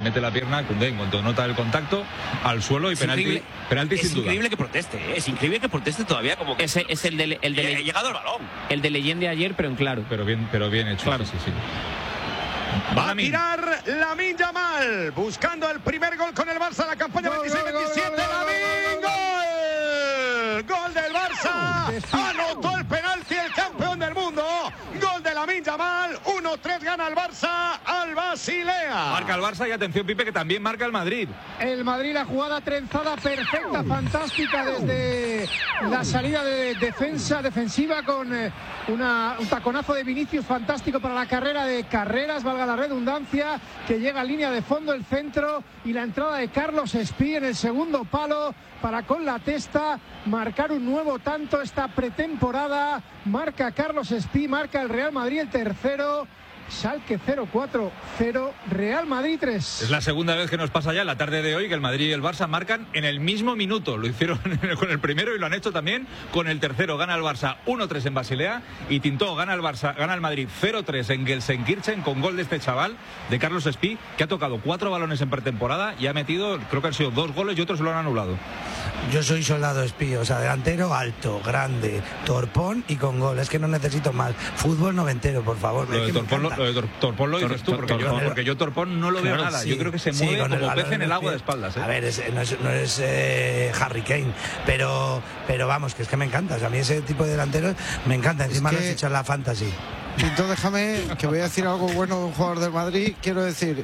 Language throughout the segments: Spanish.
mete la pierna, Koundé, en cuanto nota el contacto, al suelo y penalti sin duda. Es increíble que proteste, es increíble que proteste todavía, como que es el de ha llegado el balón. El de Leyen de ayer, pero en claro. Pero bien hecho, claro. Sí. Va a tirar Lamine Yamal, buscando el primer gol con el Barça, la campaña 26-27. ¡Lamine, gol! ¡Gol del Barça! Anotó el penalti el campeón del mundo. Gol de Lamine Yamal. 1-3 gana el Barça al Basilea. Marca el Barça y atención, Pipe, que también marca el Madrid. El Madrid, la jugada trenzada perfecta, fantástica desde la salida de defensiva con un taconazo de Vinicius fantástico para la carrera de Carreras, valga la redundancia, que llega a línea de fondo, el centro y la entrada de Carlos Espí en el segundo palo para con la testa marcar un nuevo tanto esta pretemporada. Marca Carlos Espí, marca el Real Madrid el tercero. Schalke 0-4-0, Real Madrid 3. Es la segunda vez que nos pasa ya en la tarde de hoy que el Madrid y el Barça marcan en el mismo minuto. Lo hicieron con el primero y lo han hecho también con el tercero. Gana el Barça 1-3 en Basilea y Tintó gana el Madrid 0-3 en Gelsenkirchen con gol de este chaval, de Carlos Espí, que ha tocado 4 balones en pretemporada y ha metido, creo que han sido 2 goles y otros se lo han anulado. Yo soy soldado Espí, o sea, delantero alto, grande, torpón y con gol. Es que no necesito más. Fútbol noventero, por favor. Lo de Torpón lo dices tú, porque yo Torpón no lo veo nada. Sí, yo creo que se mueve como pez en el agua de espaldas. A ver, no es Harry Kane, pero vamos, que es que me encanta. O sea, a mí ese tipo de delanteros me encanta. Encima nos echan la fantasy. Entonces déjame que voy a decir algo bueno de un jugador del Madrid. Quiero decir,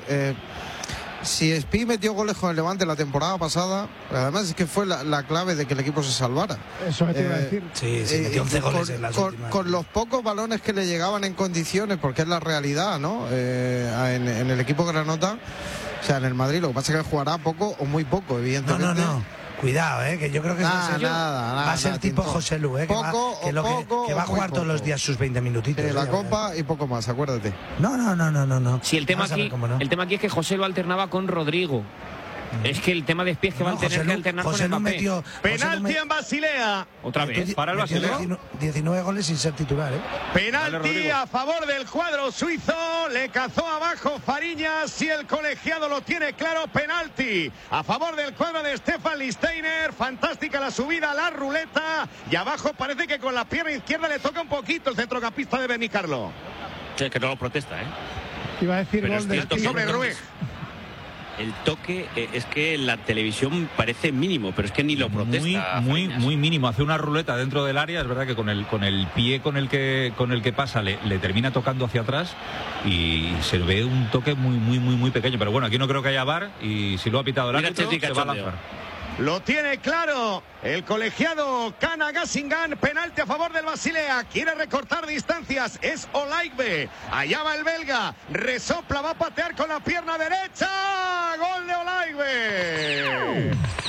si Espí metió goles con el Levante la temporada pasada, además es que fue la clave de que el equipo se salvara. Eso me te iba a decir. Sí, metió 11 goles en las últimas. Con los pocos balones que le llegaban en condiciones, porque es la realidad, ¿no? En el equipo granota, o sea, en el Madrid, lo que pasa es que jugará poco o muy poco, evidentemente. No. Cuidado, que yo creo que va a ser tipo José Lu, que va a jugar todos los días sus 20 minutitos. La Copa y poco más, acuérdate. No. Sí, el tema aquí es que José lo alternaba con Rodrigo. Es que el tema de Espí es que va a tener que alternar con Mbappé. Penalti en Basilea. Otra vez. Para el Basilea. 19 goles sin ser titular, Penalti a favor del cuadro suizo. Le cazó abajo Fariñas y el colegiado lo tiene claro. Penalti a favor del cuadro de Stefan Lichtsteiner. Fantástica la subida a la ruleta. Y abajo parece que con la pierna izquierda le toca un poquito el centrocampista de Benicarlo. Sí, que no lo protesta, Iba a decir pero gol de sobre Ruiz. El toque es que en la televisión parece mínimo, pero es que ni lo protesta. Muy mínimo. Hace una ruleta dentro del área. Es verdad que con el pie con el que pasa le termina tocando hacia atrás y se ve un toque muy pequeño. Pero bueno, aquí no creo que haya VAR y si lo ha pitado el árbitro se va a lanzar. Lo tiene claro el colegiado Kana Gassingan. Penalti a favor del Basilea. Quiere recortar distancias. Es Olaigbe. Allá va el belga. Resopla, va a patear con la pierna derecha. Gol de Olaigbe.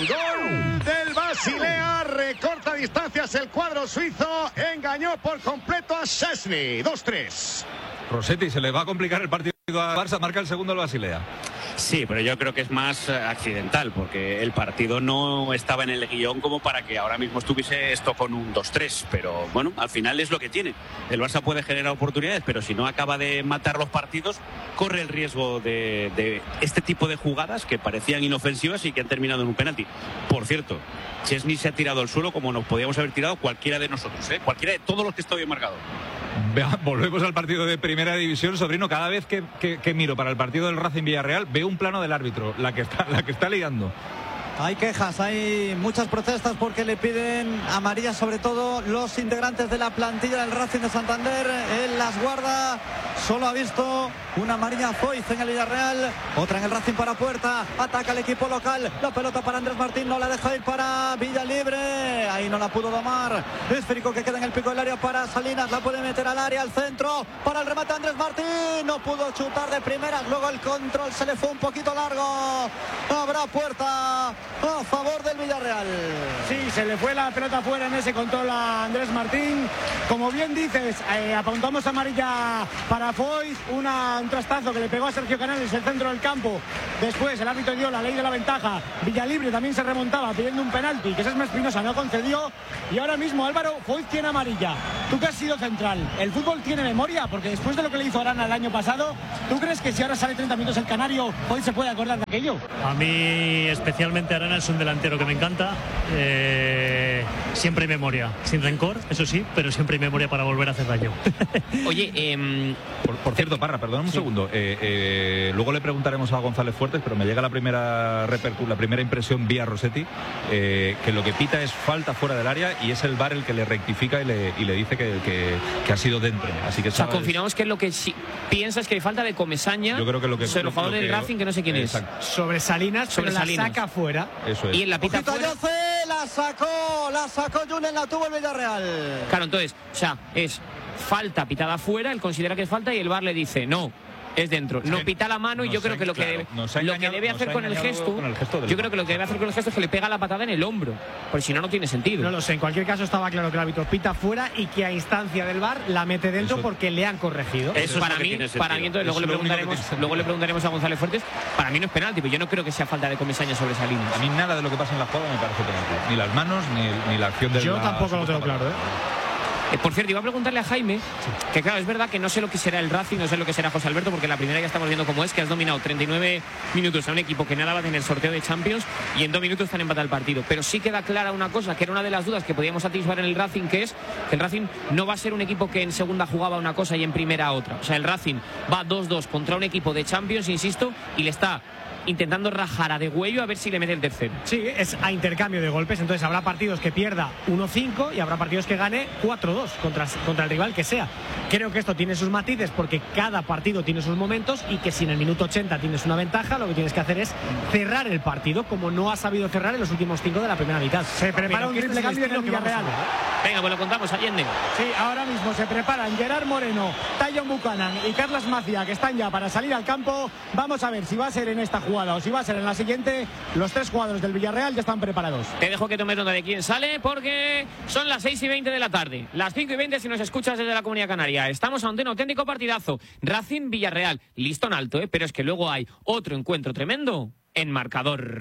Gol del Basilea. Recorta distancias el cuadro suizo. Engañó por completo a Szczesny. 2-3. Rossetti, se le va a complicar el partido a Barça. Marca el segundo el Basilea. Sí, pero yo creo que es más accidental, porque el partido no estaba en el guión como para que ahora mismo estuviese esto con un 2-3, pero bueno, al final es lo que tiene. El Barça puede generar oportunidades, pero si no acaba de matar los partidos, corre el riesgo de este tipo de jugadas que parecían inofensivas y que han terminado en un penalti. Por cierto, Szczesny se ha tirado al suelo como nos podíamos haber tirado cualquiera de nosotros, cualquiera de todos los que está bien marcado. Volvemos al partido de Primera División, sobrino. Cada vez que miro para el partido del Racing Villarreal veo un plano del árbitro, la que está liando. Hay quejas, hay muchas protestas porque le piden amarilla, sobre todo los integrantes de la plantilla del Racing de Santander. Él las guarda, solo ha visto una amarilla Foyz en el Villarreal, otra en el Racing para Puerta. Ataca el equipo local, la pelota para Andrés Martín, no la deja ir para Villalibre, ahí no la pudo domar. Esférico que queda en el pico del área para Salinas, la puede meter al área, al centro, para el remate Andrés Martín, no pudo chutar de primeras, luego el control se le fue un poquito largo. Habrá Puerta a favor del Villarreal. Sí, se le fue la pelota fuera en ese control a Andrés Martín. Como bien dices, apuntamos amarilla para Foyz, un trastazo que le pegó a Sergio Canales el centro del campo. Después el árbitro dio la ley de la ventaja. Villalibre también se remontaba pidiendo un penalti que Sesma Espinosa no concedió. Y ahora mismo Álvaro, Foyz tiene amarilla. tú que has sido central, ¿el fútbol tiene memoria? Porque después de lo que le hizo Arana el año pasado, ¿tú crees que si ahora sale 30 minutos el Canario, hoy se puede acordar de aquello? A mí especialmente Arana es un delantero que me encanta. Siempre hay memoria, sin rencor, eso sí, pero siempre hay memoria para volver a hacer daño. Oye, por cierto, Parra, perdóname un segundo. Luego le preguntaremos a González Fuertes, pero me llega la primera impresión vía Rossetti, que lo que pita es falta fuera del área y es el VAR el que le rectifica y le dice que ha sido dentro. Así que, o sea, confirmamos que es lo que piensas que hay falta de Comesaña. Yo creo que lo que sobre el jugador del Racing, que no sé quién es. Sobre Salinas, sobre la saca fuera. Eso es. Y en la pita fuera. La sacó Julen, la tuvo el Villarreal. Claro, entonces, o sea, es falta pitada fuera, él considera que es falta y el VAR le dice no. Es dentro, no pita la mano y yo creo que lo que debe hacer con el gesto, yo creo que lo que debe hacer con el gesto es que le pega la patada en el hombro, porque si no, no tiene sentido. No lo sé, en cualquier caso estaba claro que el árbitro pita fuera y que a instancia del VAR la mete dentro porque le han corregido. Eso para mí entonces luego le preguntaremos a González Fuertes, para mí no es penalti, pero yo no creo que sea falta de Comesaña sobre Salinas. A mí nada de lo que pasa en la jugada me parece penalti, ni las manos ni la acción del Yo tampoco lo tengo claro, Por cierto, iba a preguntarle a Jaime, que claro, es verdad que no sé lo que será el Racing, no sé lo que será José Alberto, porque la primera ya estamos viendo cómo es, que has dominado 39 minutos a un equipo que nada va a tener sorteo de Champions y en 2 minutos están empatados el partido. Pero sí queda clara una cosa, que era una de las dudas que podíamos atisbar en el Racing, que es que el Racing no va a ser un equipo que en segunda jugaba una cosa y en primera otra. O sea, el Racing va 2-2 contra un equipo de Champions, insisto, y le está intentando rajar a Degüello a ver si le mete el tercero. Sí, es a intercambio de golpes, entonces habrá partidos que pierda 1-5 y habrá partidos que gane 4-2 contra el rival que sea. Creo que esto tiene sus matices porque cada partido tiene sus momentos y que si en el minuto 80 tienes una ventaja, lo que tienes que hacer es cerrar el partido como no ha sabido cerrar en los últimos 5 de la primera mitad. Se prepara un triple cambio en el Villarreal. Venga, pues lo contamos, Allende. Sí, ahora mismo se preparan Gerard Moreno, Tayon Buchanan y Carlos Macia, que están ya para salir al campo. Vamos a ver si va a ser en esta jugada o si va a ser en la siguiente. Los 3 jugadores del Villarreal ya están preparados. Te dejo que tomes nota de quién sale porque son las 6:20 de la tarde, las 5:20 si nos escuchas desde la Comunidad Canaria. Estamos ante un auténtico partidazo, Racing Villarreal, listón alto, pero es que luego hay otro encuentro tremendo en marcador.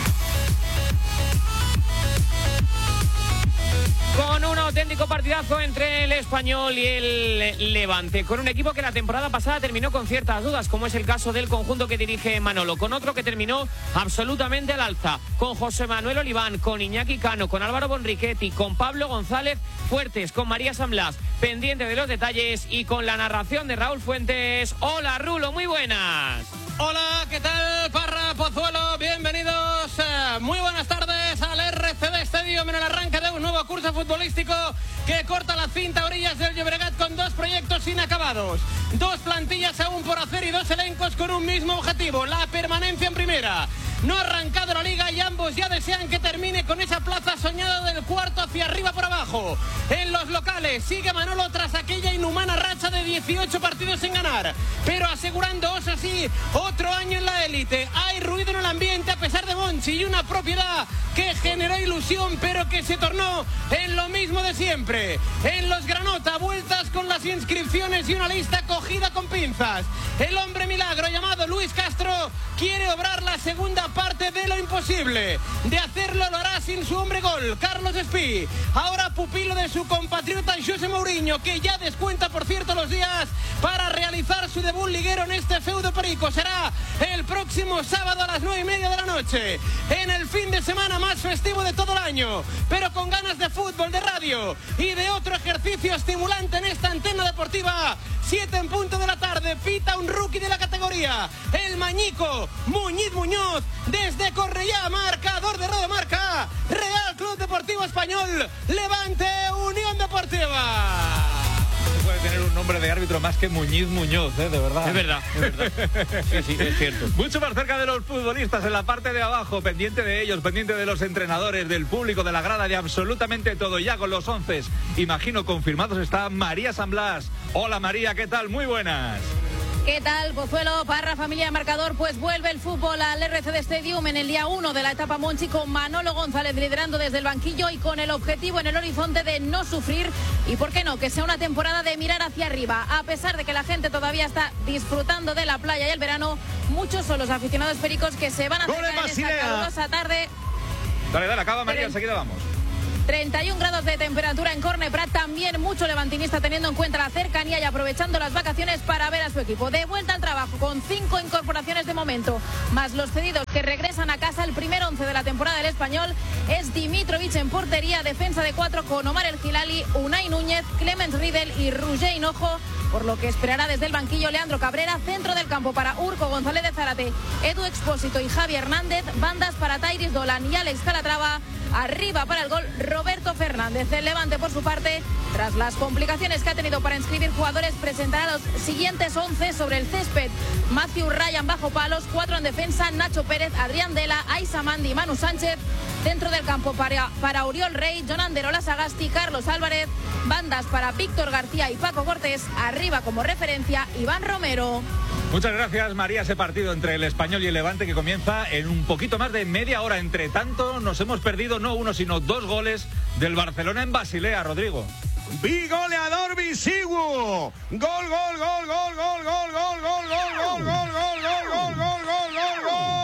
Con un auténtico partidazo entre el Español y el Levante, con un equipo que la temporada pasada terminó con ciertas dudas, como es el caso del conjunto que dirige Manolo, con otro que terminó absolutamente al alza, con José Manuel Oliván, con Iñaki Cano, con Álvaro Bonrichetti, con Pablo González Fuertes, con María San Blas, pendiente de los detalles y con la narración de Raúl Fuentes. Hola Rulo, muy buenas. Hola, ¿qué tal? Parra, Pozuelo, bienvenidos. Muy buenas tardes al RCD Stadium en el arranque de un nuevo curso futbolístico que corta la cinta a orillas del Llobregat con 2 proyectos inacabados, 2 plantillas aún por hacer y 2 elencos con un mismo objetivo, la permanencia en primera. No ha arrancado la liga y ambos ya desean que termine con esa plaza soñada del cuarto hacia arriba por abajo. En los locales sigue Manolo tras aquella inhumana racha de 18 partidos sin ganar, pero asegurando, eso sí, otro año en la élite. Hay ruido en el ambiente a pesar de Monchi y una propiedad que generó ilusión pero que se tornó en lo mismo de siempre. En los Granota, vueltas con las inscripciones y una lista cogida con pinzas. El hombre milagro llamado Luis Castro quiere obrar la segunda parte de lo imposible. De hacerlo lo hará sin su hombre gol, Carlos Espí, ahora pupilo de su compatriota José Mourinho, que ya descuenta por cierto los días para realizar su debut liguero en este feudo perico. Será el próximo sábado a las 9:30 de la noche, en el fin de semana más festivo de todo el año, pero con ganas de fútbol, de radio y de otro ejercicio estimulante en esta antena deportiva. 7 en punto de la tarde, pita un rookie de la categoría, el mañico Muñiz Muñoz, desde Cornellá, marcador de Radio Marca, Real Club Deportivo Español, Levante Unión Deportiva. Puede tener un nombre de árbitro más que Muñiz Muñoz, de verdad. Es verdad. Sí, es cierto. Mucho más cerca de los futbolistas, en la parte de abajo, pendiente de ellos, pendiente de los entrenadores, del público, de la grada, de absolutamente todo. Ya con los 11, imagino, confirmados, está María San Blas. Hola María, ¿qué tal? Muy buenas. ¿Qué tal, Pozuelo, Parra, familia Marcador? Pues vuelve el fútbol al RCD Stadium en el día 1 de la etapa Monchi, con Manolo González liderando desde el banquillo y con el objetivo en el horizonte de no sufrir y, ¿por qué no?, que sea una temporada de mirar hacia arriba. A pesar de que la gente todavía está disfrutando de la playa y el verano, muchos son los aficionados pericos que se van a acercar en esta calurosa tarde. Dale, acaba María, enseguida vamos. 31 grados de temperatura en Corneprat, también mucho levantinista teniendo en cuenta la cercanía y aprovechando las vacaciones para ver a su equipo. De vuelta al trabajo con 5 incorporaciones de momento, más los cedidos que regresan a casa. El primer 11 de la temporada del Español es Dimitrovic en portería, defensa de 4 con Omar El Hilali, Unai Núñez, Clemens Riedel y Roger Hinojo, por lo que esperará desde el banquillo Leandro Cabrera. Centro del campo para Urco González de Zárate, Edu Expósito y Javi Hernández, bandas para Tairis Dolan y Alex Calatrava. Arriba para el gol Roberto Fernández. El Levante, por su parte, tras las complicaciones que ha tenido para inscribir jugadores, presentará los siguientes 11 sobre el césped. Matthew Ryan bajo palos, 4 en defensa, Nacho Pérez, Adrián Dela, Aisa Mandi y Manu Sánchez. Dentro del campo para Oriol Rey, Jonan Ola Sagasti, Carlos Álvarez. Bandas para Víctor García y Paco Cortés. Arriba como referencia Iván Romero. Muchas gracias, María. Ese partido entre el Español y el Levante que comienza en un poquito más de media hora. Entre tanto, nos hemos perdido no uno, sino 2 goles del Barcelona en Basilea, Rodrigo. Bigoleador Bisigu. Gol, gol, gol, gol, gol, gol, gol, gol, gol, gol, gol, gol, gol, gol, gol,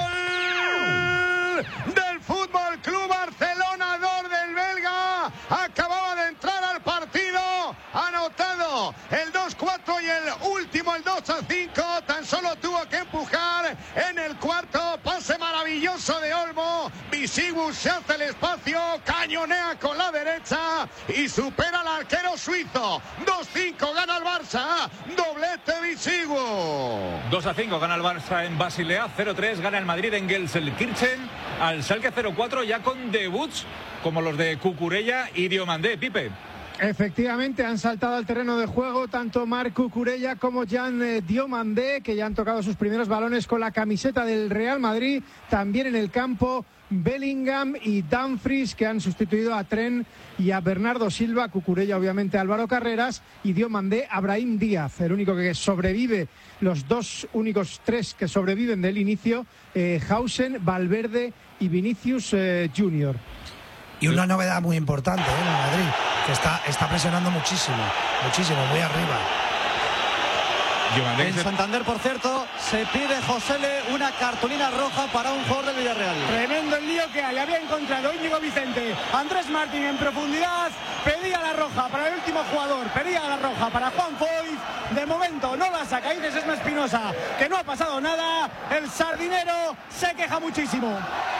gol, gol del Fútbol Club Barcelona, 2 del belga. Acababa de entrar al partido, anotado el 2-4 y el último el 2-5. Tan solo tuvo que empujar en el cuarto. Pase maravilloso de Olmo. Bisigu se hace el espacio, cañonea con la derecha y supera al arquero suizo. 2-5 gana el Barça. Doblete Bisigu. 2-5 gana el Barça en Basilea. 0-3 gana el Madrid en Gelsenkirchen al Schalke 0-4, ya con debuts como los de Cucurella y Diomandé. Pipe. Efectivamente, han saltado al terreno de juego tanto Marc Cucurella como Jan Diomandé, que ya han tocado sus primeros balones con la camiseta del Real Madrid. También en el campo Bellingham y Dumfries, que han sustituido a Trent y a Bernardo Silva. Cucurella, obviamente, Álvaro Carreras, y Diomandé a Brahim Díaz. El único que sobrevive, los 2 únicos 3 que sobreviven del inicio, Hausen, Valverde y Vinicius Junior. Y una novedad muy importante en el Madrid, que está presionando muchísimo, muy arriba. En Santander, por cierto, se pide Josele una cartulina roja para un jugador del Villarreal. Tremendo el lío que hay. Había encontrado Íñigo Vicente, Andrés Martín en profundidad. Pedía la roja para el último jugador, pedía la roja para Juan Foyth. De momento no la saca. Dices Esma Espinosa que no ha pasado nada. El sardinero se queja muchísimo.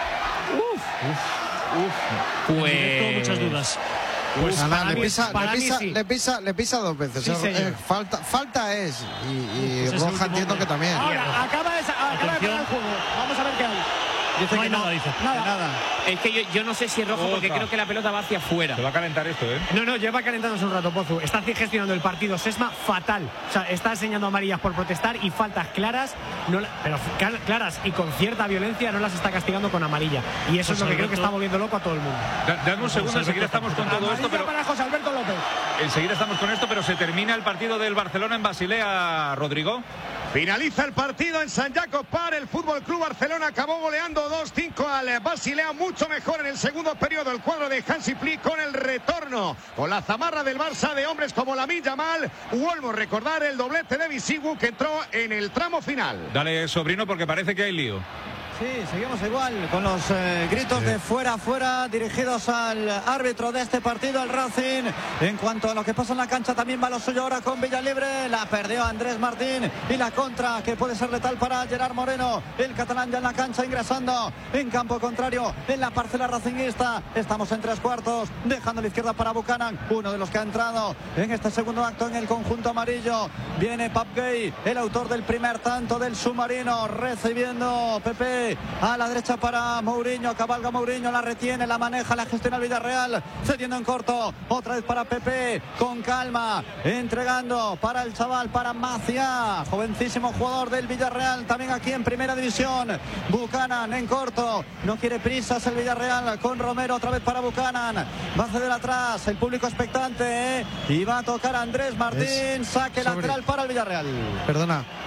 Pues muchas dudas. Pues nada, le pisa 2 veces. Sí, falta es. Y pues Roja entiendo que también. Ahora, acaba de parar el juego. Vamos a ver qué hay. Dice no hay nada, dice. Nada. Es que yo no sé si es rojo porque creo que la pelota va hacia afuera. Se va a calentar esto, ¿eh? No, lleva calentándose un rato, Pozu. Está gestionando el partido Sesma fatal. O sea, está enseñando amarillas por protestar y faltas claras, pero claras y con cierta violencia, no las está castigando con amarilla. Y eso es lo que creo que está volviendo loco a todo el mundo. Dame un segundo, enseguida estamos con todo esto. Pero para José Alberto López. Enseguida estamos con esto, pero se termina el partido del Barcelona en Basilea, Rodrigo. Finaliza el partido en San Jacob Park. El Fútbol Club Barcelona acabó goleando 2-5 al Basilea. Mucho mejor en el segundo periodo el cuadro de Hansi Flick, con el retorno, con la zamarra del Barça, de hombres como Lamine Yamal u Olmo. Recordar el doblete de Bisigu, que entró en el tramo final. Dale, sobrino, porque parece que hay lío. Sí, seguimos igual con los gritos de fuera dirigidos al árbitro de este partido, el Racing. En cuanto a lo que pasa en la cancha, también va lo suyo ahora con Villalibre. La perdió Andrés Martín y la contra, que puede ser letal para Gerard Moreno. El catalán ya en la cancha, ingresando en campo contrario en la parcela racinguista. Estamos en 3/4, dejando la izquierda para Buchanan, uno de los que ha entrado en este segundo acto en el conjunto amarillo. Viene Pap Gay, el autor del primer tanto del submarino, recibiendo Pepe a la derecha para Mourinho. Cabalga Mourinho, la retiene, la maneja, la gestiona el Villarreal, cediendo en corto, otra vez para Pepe, con calma, entregando para el chaval, para Maciá, jovencísimo jugador del Villarreal, también aquí en primera división. Buchanan en corto, no quiere prisas el Villarreal, con Romero, otra vez para Buchanan, va a ceder atrás, el público expectante, y va a tocar Andrés Martín, saque lateral para el Villarreal. Perdona,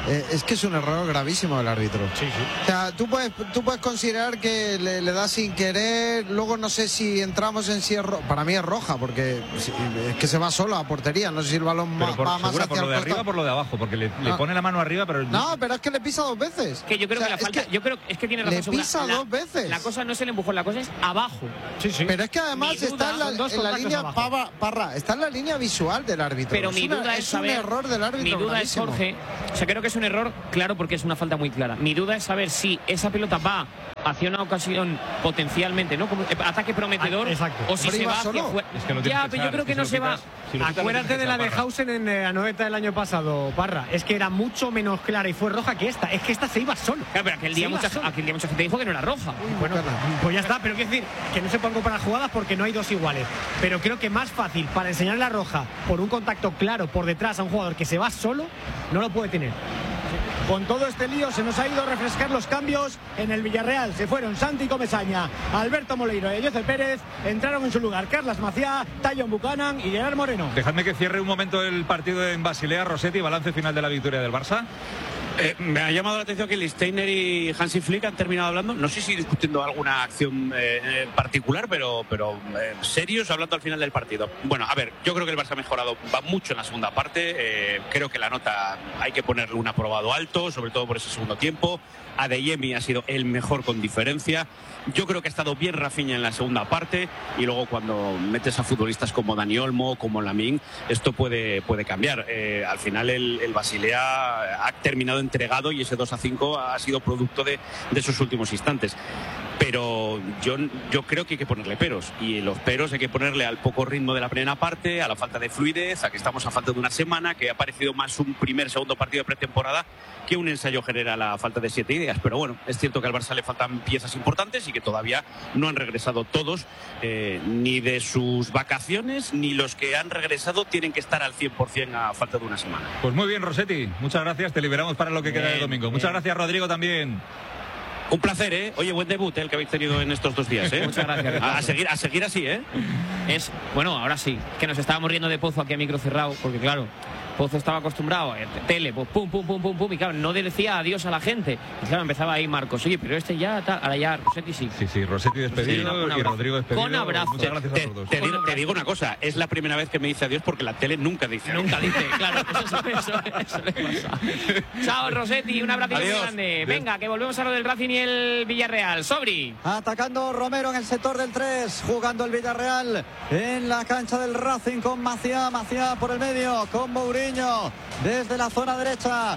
es que es un error gravísimo del árbitro. Sí. O sea, tú puedes considerar que le da sin querer, luego no sé si entramos en si es para mí es roja, porque es que se va solo a portería, no sé si el balón va más hacia por lo de arriba o por lo de abajo, porque le pone la mano arriba, pero... No, pero es que le pisa 2 veces. Que yo creo que la falta, yo creo es que tiene razón. Le pisa 2 veces. La cosa no es el empujón, la cosa es abajo. Sí. Pero es que además está en la línea Parra, está en la línea visual del árbitro. Pero mi duda es saber, un error del árbitro. Mi duda es, Jorge, o sea, creo que es un error, claro, porque es una falta muy clara. Mi duda es saber si esa pelota va hacia una ocasión potencialmente, ¿no? Como ataque prometedor, o si se va hacia afuera. Es que ya, pero yo creo que no se va. Acuérdate de la de Hausen en la noveta del año pasado, Parra. Es que era mucho menos clara y fue roja que esta. Es que esta se iba solo. Claro, pero aquel día mucha gente dijo que no era roja. Bueno, pues ya está. Pero quiero decir que no se pueden comparar jugadas porque no hay dos iguales. Pero creo que más fácil para enseñar la roja por un contacto claro por detrás a un jugador que se va solo, no lo puede tener. Con todo este lío se nos ha ido a refrescar los cambios en el Villarreal. Se fueron Santi Comesaña, Alberto Moleiro y José Pérez. Entraron en su lugar Carles Macià, Tajon Buchanan y Gerard Moreno. Dejadme que cierre un momento el partido en Basilea. Rossetti, balance final de la victoria del Barça. Me ha llamado la atención que Lichtsteiner y Hansi Flick han terminado hablando, no sé si discutiendo alguna acción particular, pero serios, hablando al final del partido. Bueno, a ver, yo creo que el Barça ha mejorado, va mucho en la segunda parte. Creo que la nota hay que ponerle un aprobado alto, sobre todo por ese segundo tiempo. Adeyemi ha sido el mejor con diferencia. Yo creo que ha estado bien Rafinha en la segunda parte, y luego cuando metes a futbolistas como Dani Olmo, como Lamine, esto puede cambiar. Al final el Basilea ha terminado entregado y ese 2-5 ha sido producto de esos últimos instantes. Pero yo creo que hay que ponerle peros, y los peros hay que ponerle al poco ritmo de la primera parte, a la falta de fluidez, a que estamos a falta de una semana, que ha parecido más un segundo partido de pretemporada que un ensayo general a falta de 7 ideas. Pero bueno, es cierto que al Barça le faltan piezas importantes y que todavía no han regresado todos, ni de sus vacaciones, ni los que han regresado tienen que estar al 100% a falta de una semana. Pues muy bien, Rossetti, muchas gracias, te liberamos para lo que queda de domingo. Muchas gracias, Rodrigo, también. Un placer, ¿eh? Oye, buen debut el que habéis tenido en estos 2 días, ¿eh? Muchas gracias. A seguir así, ¿eh? Bueno, ahora sí, que nos estábamos riendo de Pozo aquí a micro cerrado, porque claro, Pozo estaba acostumbrado a tele, pues pum, y claro, no decía adiós a la gente. Y claro, empezaba ahí Marcos, oye, pero este ya, ahora ya Rossetti sí. Sí, Rossetti despedido y Rodrigo despedido. Con abrazo. Muchas gracias a todos. Te digo una cosa, es la primera vez que me dice adiós porque la tele nunca dice. Nunca dice, claro, eso le pasa. Chao, Rossetti, un abrazo muy grande. Adiós. Venga, que volvemos a lo del Racing y el Villarreal. Sobri. Atacando Romero en el sector del 3, jugando el Villarreal en la cancha del Racing con Macià por el medio, con Mourinho desde la zona derecha.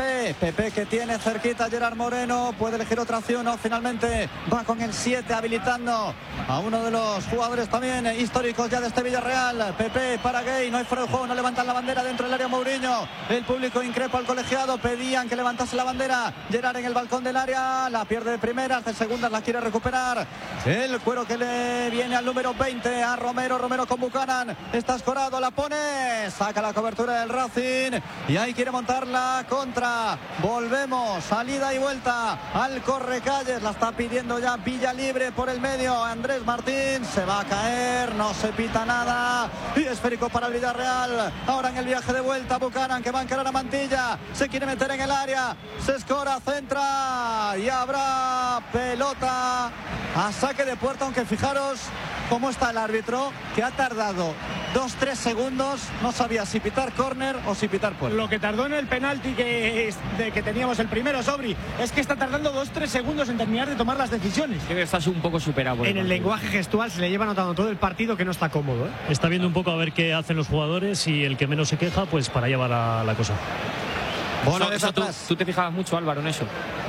Pepe que tiene cerquita a Gerard Moreno, puede elegir otra acción, no, finalmente va con el 7 habilitando a uno de los jugadores también históricos ya de este Villarreal. Pepe para Gay, no hay fuera de juego, no levantan la bandera dentro del área Mourinho. El público increpa al colegiado, pedían que levantase la bandera. Gerard en el balcón del área, la pierde de primeras, de segundas la quiere recuperar. El cuero que le viene al número 20 a Romero con Buchanan, está escorado, la pone, saca la cobertura del Racing y ahí quiere montar la contra. Volvemos, salida y vuelta al correcalles, la está pidiendo ya Villalibre por el medio. Andrés Martín se va a caer, no se pita nada y esférico para el Villarreal. Ahora en el viaje de vuelta Buchanan, que va a encarar a Mantilla, se quiere meter en el área, se escora, centra y habrá pelota a saque de puerta, aunque fijaros cómo está el árbitro, que ha tardado 2-3 segundos, no sabía si pitar córner o si pitar puerta. Lo que tardó en el penalti que teníamos el primero, Sobri, es que está tardando 2-3 segundos en terminar de tomar las decisiones. Creo que estás un poco superado. En el lenguaje gestual se le lleva notando todo el partido que no está cómodo, ¿eh? Está viendo un poco a ver qué hacen los jugadores y el que menos se queja, pues para llevar la cosa. Bueno, ¿tú te fijabas mucho, Álvaro, en eso?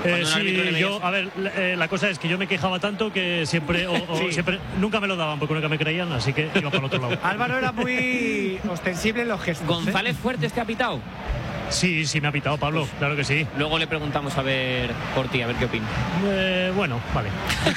Sí, yo, a ver, la cosa es que yo me quejaba tanto que siempre, siempre nunca me lo daban porque nunca me creían, así que iba para el otro lado. Álvaro era muy ostensible en los gestos. ¿González Fuertes te ha pitado? Sí, me ha pitado, Pablo, claro que sí. Luego le preguntamos a ver por ti, a ver qué opina. Bueno, vale.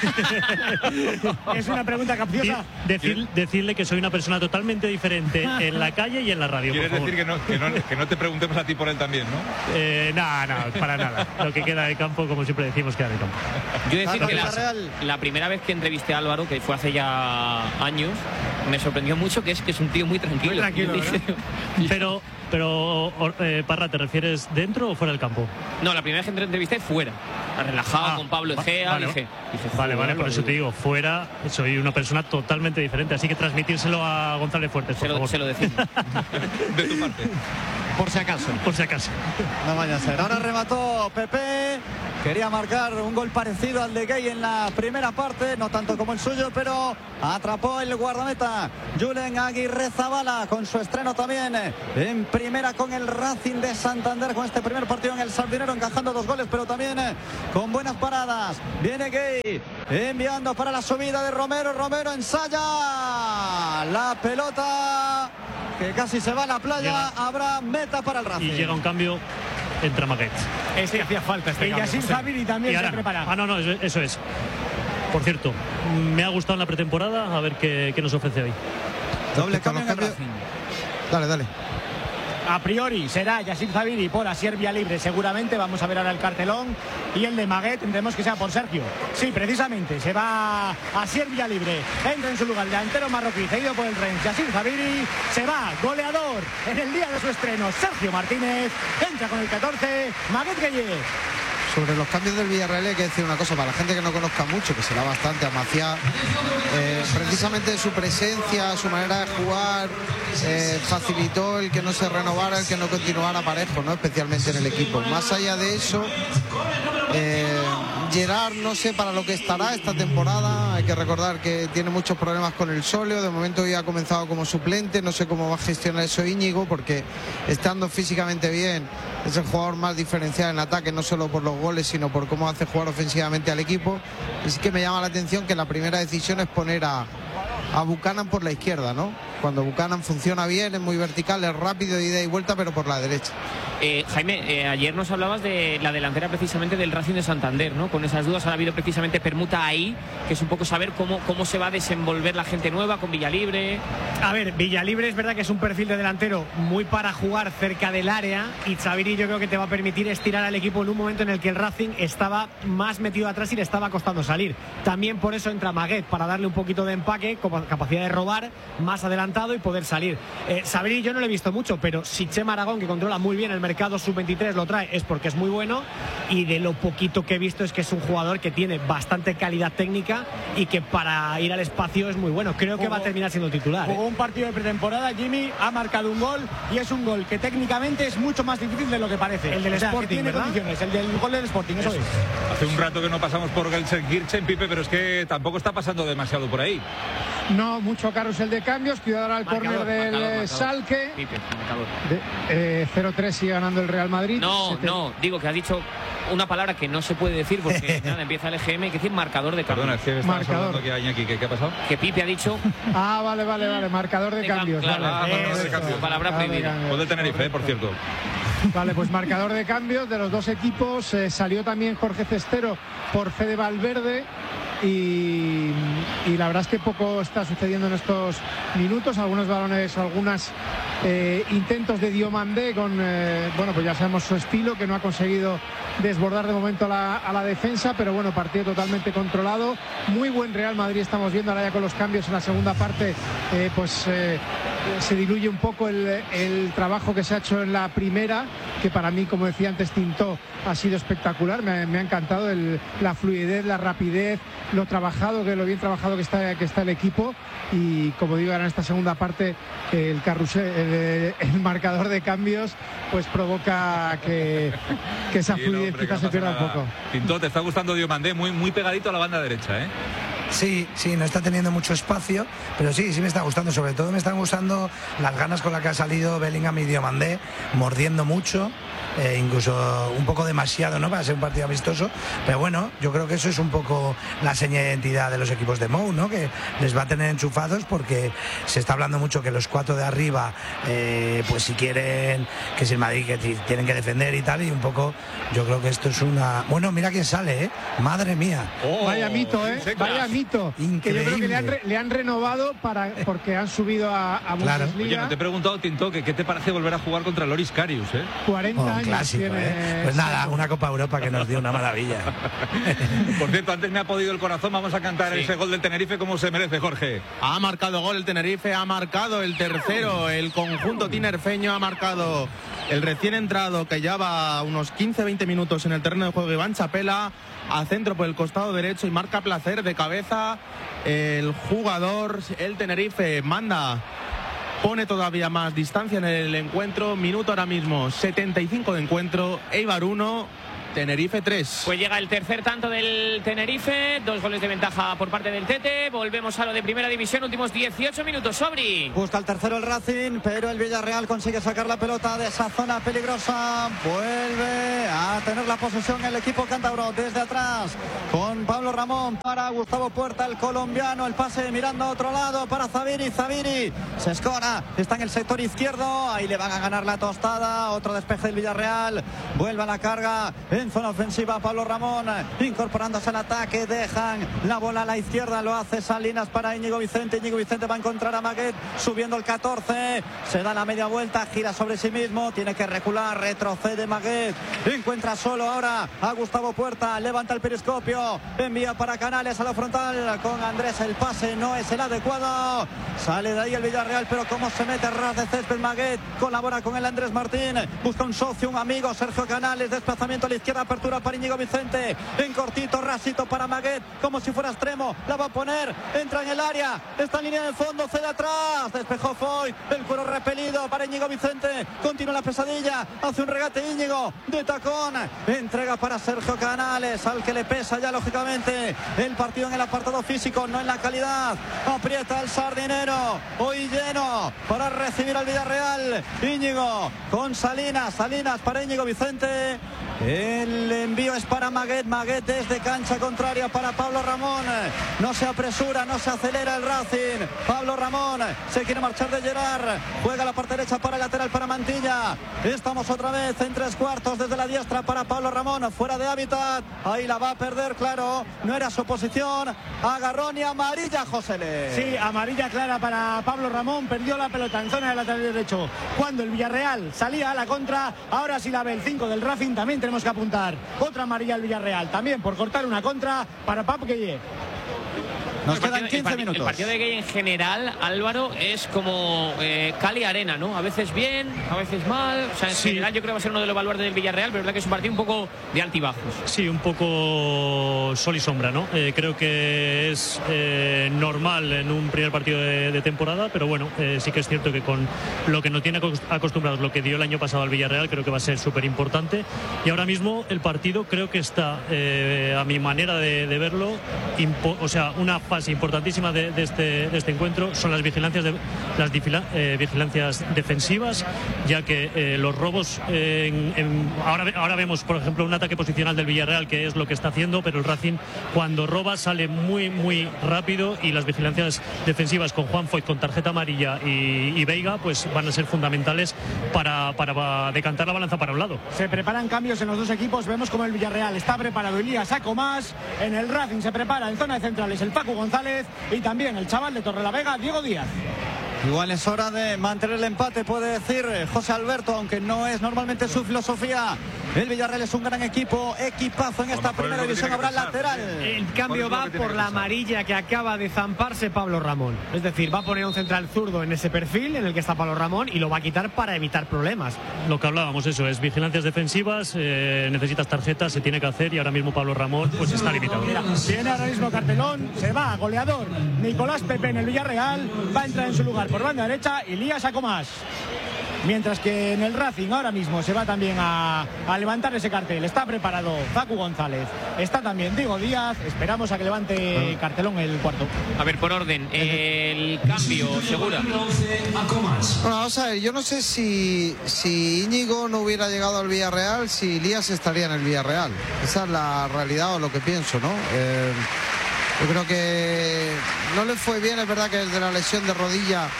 Es una pregunta capciosa. Decirle que soy una persona totalmente diferente en la calle y en la radio. ¿Quieres decir que no te preguntemos a ti por él también, no? No, para nada. Lo que queda de campo, como siempre decimos, queda de campo. Yo decir que la primera vez que entrevisté a Álvaro, que fue hace ya años, me sorprendió mucho, que es un tío muy tranquilo. Pero Parra, ¿te refieres dentro o fuera del campo? No, la primera vez que entrevisté fuera, relajado con Pablo Egea. Vale, por eso te digo, fuera soy una persona totalmente diferente, así que transmitírselo a González Fuertes, por favor. Se lo decimos. De tu parte. Por si acaso. No vaya a ser. Ahora remató Pepe. Quería marcar un gol parecido al de Gay en la primera parte, no tanto como el suyo, pero atrapó el guardameta Julen Aguirrezabala con su estreno también en primera con el Racing de Santander, con este primer partido en el Sardinero, encajando 2 goles, pero también con buenas paradas. Viene Gay enviando para la subida de Romero. Romero ensaya la pelota que casi se va a la playa. Habrá meta para el Racing. Y llega un cambio. Entra Maguet. Es que hacía falta este cambio. Y Yacine Zaviri también se prepara. No, eso es. Por cierto, me ha gustado en la pretemporada, a ver qué nos ofrece hoy. Doble cambio en el Racing. Dale. A priori será Yacine Zaviri por Asier Villalibre, seguramente. Vamos a ver ahora el cartelón. Y el de Maguet tendremos que sea por Sergio. Sí, precisamente, se va Asier Villalibre. Entra en su lugar el delantero marroquí, cedido por el Rennes. Yacine Zaviri se va, goleador en el día de su estreno. Sergio Martínez entra con el 14. Maguet Gueye. Sobre los cambios del Villarreal hay que decir una cosa, para la gente que no conozca mucho, que será bastante, a Maciá, precisamente su presencia, su manera de jugar, facilitó el que no se renovara, el que no continuara Parejo, ¿no? Especialmente en el equipo. Más allá de eso, Gerard no sé para lo que estará esta temporada. Hay que recordar que tiene muchos problemas con el sóleo. De momento ya ha comenzado como suplente. No sé cómo va a gestionar eso Íñigo, porque estando físicamente bien es el jugador más diferencial en ataque, no solo por los goles sino por cómo hace jugar ofensivamente al equipo. Y sí que me llama la atención que la primera decisión es poner a Buchanan por la izquierda, ¿no? Cuando Buchanan funciona bien, es muy vertical, es rápido de ida y vuelta, pero por la derecha. Jaime, ayer nos hablabas de la delantera precisamente del Racing de Santander, ¿no? Con esas dudas ha habido precisamente permuta ahí, que es un poco saber cómo se va a desenvolver la gente nueva con Villalibre. A ver, Villalibre es verdad que es un perfil de delantero muy para jugar cerca del área, y Zaviri yo creo que te va a permitir estirar al equipo en un momento en el que el Racing estaba más metido atrás y le estaba costando salir. También por eso entra Maguet, para darle un poquito de empaque, con capacidad de robar más adelantado y poder salir. Zaviri yo no lo he visto mucho, pero si Chema Aragón, que controla muy bien el mercado sub-23, lo trae, es porque es muy bueno, y de lo poquito que he visto es que es un jugador que tiene bastante calidad técnica y que para ir al espacio es muy bueno. Creo que va a terminar siendo titular. Jugó un partido de pretemporada, Jimmy, ha marcado un gol, y es un gol que técnicamente es mucho más difícil de lo que parece. El del Sporting, tiene ¿verdad? condiciones, el del gol del Sporting, eso es. Hace un rato que no pasamos por Gelsenkirchen, Pipe, pero es que tampoco está pasando demasiado por ahí. No, mucho carrusel de cambios. Cuidado al córner del Schalke. 0-3 sigue ganando el Real Madrid. No, digo que ha dicho una palabra que no se puede decir porque nada, empieza el EGM, hay que decir marcador de cambios. Perdona, es que estamos hablando aquí a Iñaki, ¿qué ha pasado? Que Pipe ha dicho... Vale, marcador de cambios. Claro, marcador de cambios. Palabra prohibida. Puede tener Tenerife, por cierto. Vale, pues marcador de cambios de los dos equipos. Salió también Jorge Cestero por Fede Valverde. Y la verdad es que poco está sucediendo en estos minutos. Algunos balones, algunos intentos de Diomandé con, pues ya sabemos su estilo, que no ha conseguido desbordar de momento a la defensa, pero bueno, partido totalmente controlado. Muy buen Real Madrid estamos viendo ahora ya con los cambios en la segunda parte. Se diluye un poco el trabajo que se ha hecho en la primera, que para mí, como decía antes Tintó, ha sido espectacular. Me ha encantado la fluidez, la rapidez, lo bien trabajado que está el equipo. Y como digo, ahora en esta segunda parte el carrusel, el marcador de cambios, pues provoca que esa fluidez quizás se pierda un poco. Tintó, ¿te está gustando Diomandé? Muy pegadito a la banda derecha, ¿eh? Sí, no está teniendo mucho espacio, pero sí me está gustando. Sobre todo me están gustando las ganas con las que ha salido Bellingham y Diomandé, mordiendo mucho, incluso un poco demasiado, ¿no?, para ser un partido amistoso. Pero bueno, yo creo que eso es un poco la seña de identidad de los equipos de Mou, ¿no?, que les va a tener enchufados, porque se está hablando mucho que los 4 de arriba, pues si quieren, que es el Madrid, que tienen que defender y tal, y un poco yo creo que esto es una... Bueno, mira quién sale, madre mía. Vaya mito, vaya mito. Benito, que yo creo que le han renovado porque han subido a Claro. Bundesliga. Oye, no te he preguntado, Tinto, que qué te parece volver a jugar contra Loris Karius, 40 años clásico, tiene. Pues nada, una Copa Europa que nos dio una maravilla. Por cierto, antes me ha podido el corazón, vamos a cantar ese gol del Tenerife como se merece, Jorge. Ha marcado gol el Tenerife, ha marcado el tercero, el conjunto tinerfeño ha marcado el recién entrado que lleva unos 15-20 minutos en el terreno de juego, Iván Chapela, a centro por el costado derecho y marca placer de cabeza el jugador. El Tenerife manda, pone todavía más distancia en el encuentro. Minuto ahora mismo 75 de encuentro, Eibar 1, Tenerife 3. Pues llega el tercer tanto del Tenerife, 2 goles de ventaja por parte del Tete. Volvemos a lo de primera división, últimos 18 minutos. Sobri. Busca el tercero el Racing, pero el Villarreal consigue sacar la pelota de esa zona peligrosa. Vuelve a tener la posesión el equipo cántabro desde atrás con Pablo Ramón para Gustavo Puerta, el colombiano. El pase mirando a otro lado para Zaviri. Zaviri se escora, está en el sector izquierdo. Ahí le van a ganar la tostada. Otro despeje del Villarreal. Vuelve a la carga en zona ofensiva Pablo Ramón, incorporándose al ataque. Dejan la bola a la izquierda, lo hace Salinas para Íñigo Vicente. Íñigo Vicente va a encontrar a Maguet subiendo el 14, se da la media vuelta, gira sobre sí mismo, tiene que recular, retrocede Maguet, encuentra solo ahora a Gustavo Puerta, levanta el periscopio, envía para Canales a la frontal con Andrés. El pase no es el adecuado, sale de ahí el Villarreal, pero cómo se mete ras de césped Maguet, colabora con el Andrés Martín, busca un socio, un amigo, Sergio Canales, desplazamiento a la izquierda, apertura para Íñigo Vicente, en cortito, rasito para Maguet, como si fuera extremo, la va a poner, entra en el área, está en línea de fondo, cede atrás, despejó Foy, el cuero repelido para Íñigo Vicente, continúa la pesadilla, hace un regate Íñigo, de tacón, entrega para Sergio Canales, al que le pesa ya lógicamente el partido en el apartado físico, no en la calidad, aprieta el Sardinero, hoy lleno para recibir al Villarreal, Íñigo con Salinas, Salinas para Íñigo Vicente. El envío es para Maguet, Maguet desde cancha contraria para Pablo Ramón, no se apresura, no se acelera el Racing, Pablo Ramón se quiere marchar de Gerard, juega la parte derecha para el lateral para Mantilla, estamos otra vez en 3/4 desde la diestra para Pablo Ramón, fuera de hábitat, ahí la va a perder, claro, no era su posición, agarrón y amarilla, Josele. Sí, amarilla clara para Pablo Ramón, perdió la pelota en zona de lateral derecho, cuando el Villarreal salía a la contra, ahora sí la ve el 5 del Racing, también tenemos que apuntar otra amarilla al Villarreal, también por cortar una contra para Pap Gueye. Nos quedan 15 minutos. El partido de Gueye en general, Álvaro, es como Cali Arena, ¿no? A veces bien, a veces mal. O sea, en general yo creo que va a ser uno de los baluartes del Villarreal, pero es verdad que es un partido un poco de altibajos. Sí, un poco sol y sombra, ¿no? Creo que es normal en un primer partido de temporada, pero bueno, sí que es cierto que con lo que nos tiene acostumbrados, lo que dio el año pasado al Villarreal, creo que va a ser súper importante. Y ahora mismo el partido creo que está, a mi manera de verlo, o sea, una fase importantísima de este encuentro son las vigilancias defensivas, ya que los robos ahora vemos por ejemplo un ataque posicional del Villarreal, que es lo que está haciendo, pero el Racing cuando roba sale muy rápido, y las vigilancias defensivas con Juan Foyt con tarjeta amarilla y Veiga pues van a ser fundamentales para decantar la balanza para un lado. Se preparan cambios en los dos equipos, vemos como el Villarreal está preparado, Elías Saco más, en el Racing se prepara en zona de centrales el Paco González y también el chaval de Torrelavega, Diego Díaz. Igual es hora de mantener el empate, puede decir José Alberto, aunque no es normalmente su filosofía. El Villarreal es un gran equipo, equipazo en esta primera división. Habrá lateral. El cambio va por la amarilla que acaba de zamparse Pablo Ramón. Es decir, va a poner un central zurdo en ese perfil en el que está Pablo Ramón y lo va a quitar para evitar problemas. Lo que hablábamos, eso es vigilancias defensivas, necesitas tarjetas, se tiene que hacer, y ahora mismo Pablo Ramón pues está limitado. Mira, tiene ahora mismo cartelón, se va goleador Nicolás Pepe en el Villarreal, va a entrar en su lugar por banda derecha Elías Sacomás. Mientras que en el Racing ahora mismo se va también a levantar ese cartel. Está preparado Facu González. Está también Diego Díaz. Esperamos a que levante cartelón el cuarto. A ver, por orden, el cambio, Segura. Bueno, vamos a ver, yo no sé si Íñigo no hubiera llegado al Villarreal, si Elías estaría en el Villarreal. Esa es la realidad o lo que pienso, ¿no? Yo creo que no le fue bien, es verdad que desde la lesión de rodilla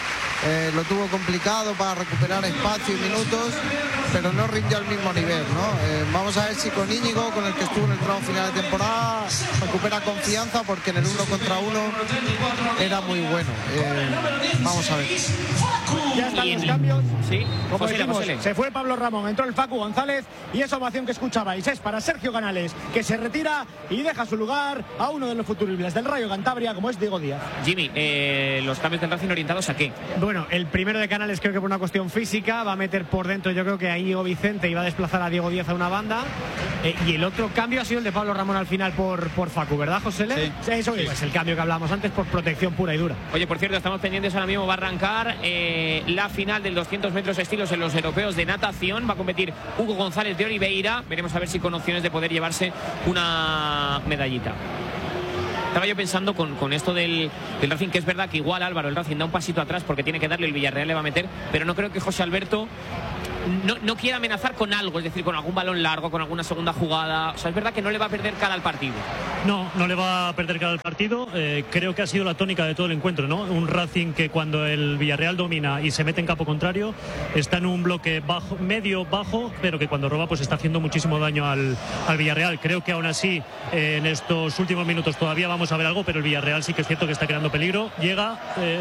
lo tuvo complicado para recuperar espacio y minutos, pero no rindió al mismo nivel, ¿no? Vamos a ver si con Íñigo, con el que estuvo en el tramo final de temporada, recupera confianza, porque en el 1 contra 1 era muy bueno. Vamos a ver. Ya están los cambios. Sí, como decimos, se fue Pablo Ramón, entró el Facu González, y esa ovación que escuchabais es para Sergio Canales, que se retira y deja su lugar a uno de los futuribles del Rayo Cantabria, como es Diego Díaz. Jimmy, los cambios del Racing orientados ¿a qué? Bueno, el primero de Canales creo que por una cuestión física va a meter por dentro, yo creo que a Íñigo Vicente, y va a desplazar a Diego Díaz a una banda, y el otro cambio ha sido el de Pablo Ramón al final por Facu, ¿verdad, José Le? Sí, eso es el cambio que hablábamos antes, por protección pura y dura. Oye, por cierto, estamos pendientes ahora mismo, va a arrancar la final del 200 metros estilos en los europeos de natación, va a competir Hugo González de Oliveira, veremos a ver si con opciones de poder llevarse una medallita. Estaba yo pensando con esto del Racing, que es verdad que igual Álvaro, el Racing da un pasito atrás porque tiene que darle, el Villarreal le va a meter, pero no creo que José Alberto no quiere amenazar con algo, es decir, con algún balón largo, con alguna segunda jugada. O sea, es verdad que no le va a perder cara al partido. No le va a perder cara al partido. Creo que ha sido la tónica de todo el encuentro, ¿no? Un Racing que cuando el Villarreal domina y se mete en campo contrario, está en un bloque bajo, medio bajo, pero que cuando roba pues está haciendo muchísimo daño al Villarreal. Creo que aún así en estos últimos minutos todavía vamos a ver algo, pero el Villarreal sí que es cierto que está creando peligro. Llega,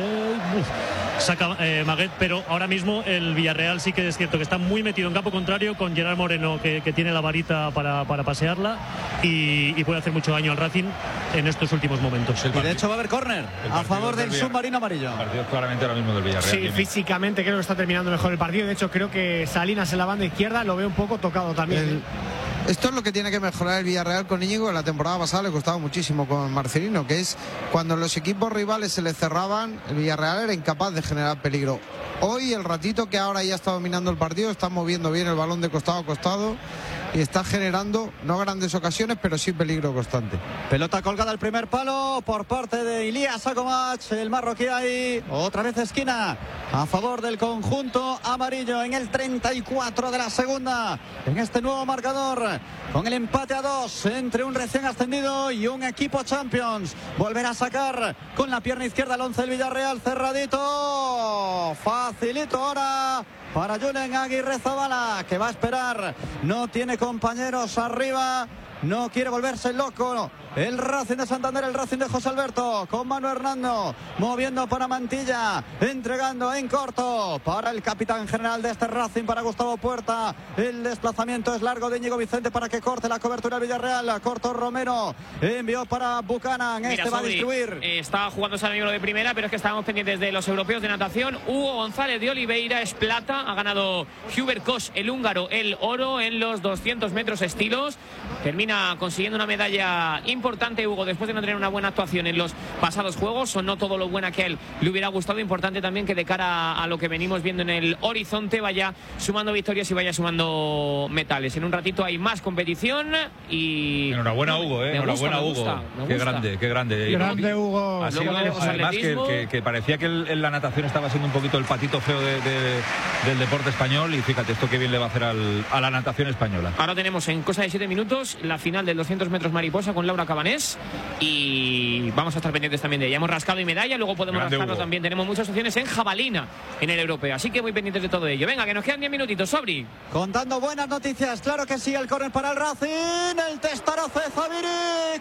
saca Maguet, pero ahora mismo el Villarreal sí que es cierto que está muy metido en campo contrario, con Gerard Moreno que tiene la varita para pasearla y puede hacer mucho daño al Racing en estos últimos momentos. Y de hecho va a haber córner a favor del submarino amarillo. El partido es claramente ahora mismo del Villarreal. Sí, físicamente creo que está terminando mejor el partido. De hecho, creo que Salinas en la banda izquierda lo veo un poco tocado también. Esto es lo que tiene que mejorar el Villarreal con Íñigo. La temporada pasada le costaba muchísimo con Marcelino, que es cuando los equipos rivales se le cerraban, el Villarreal era incapaz de generar peligro. Hoy, el ratito que ahora ya está dominando el partido, está moviendo bien el balón de costado a costado y está generando, no grandes ocasiones, pero sí peligro constante. Pelota colgada al primer palo por parte de Ilías Akomach, el marroquí ahí, otra vez esquina a favor del conjunto amarillo en el 34 de la segunda, en este nuevo marcador, con el empate a 2 entre un recién ascendido y un equipo Champions. Volverá a sacar con la pierna izquierda el 11 del Villarreal, cerradito, facilito ahora para Julen Aguirre Zabala, que va a esperar, no tiene compañeros arriba, no quiere volverse loco. El Racing de Santander, el Racing de José Alberto, con Manu Hernando, moviendo para Mantilla, entregando en corto para el capitán general de este Racing, para Gustavo Puerta. El desplazamiento es largo de Íñigo Vicente para que corte la cobertura del Villarreal. Corto Romero, envió para Buchanan. Mira, va a distribuir. Está jugando San Niño de primera, pero es que estábamos pendientes de los europeos de natación. Hugo González de Oliveira es plata, ha ganado Hubert Koch, el húngaro, el oro en los 200 metros estilos. Termina consiguiendo una medalla importante, Hugo, después de no tener una buena actuación en los pasados juegos, o no todo lo buena que a él le hubiera gustado. Importante también que de cara a lo que venimos viendo en el horizonte vaya sumando victorias y vaya sumando metales. En un ratito hay más competición y... Enhorabuena, Hugo, enhorabuena, Hugo. Qué grande, qué grande. Grande, Hugo. Así, además que parecía que la natación estaba siendo un poquito el patito feo del deporte español, y fíjate esto qué bien le va a hacer a la natación española. Ahora tenemos en cosa de 7 minutos la final del 200 metros mariposa con Laura Cabanés, y vamos a estar pendientes también de ella. Hemos rascado y medalla, luego podemos rascarlo también. Tenemos muchas opciones en jabalina en el europeo, así que muy pendientes de todo ello. Venga, que nos quedan 10 minutitos, Sobri. Contando buenas noticias, claro que sí, el córner para el Racing, el testarozo de Zaviri,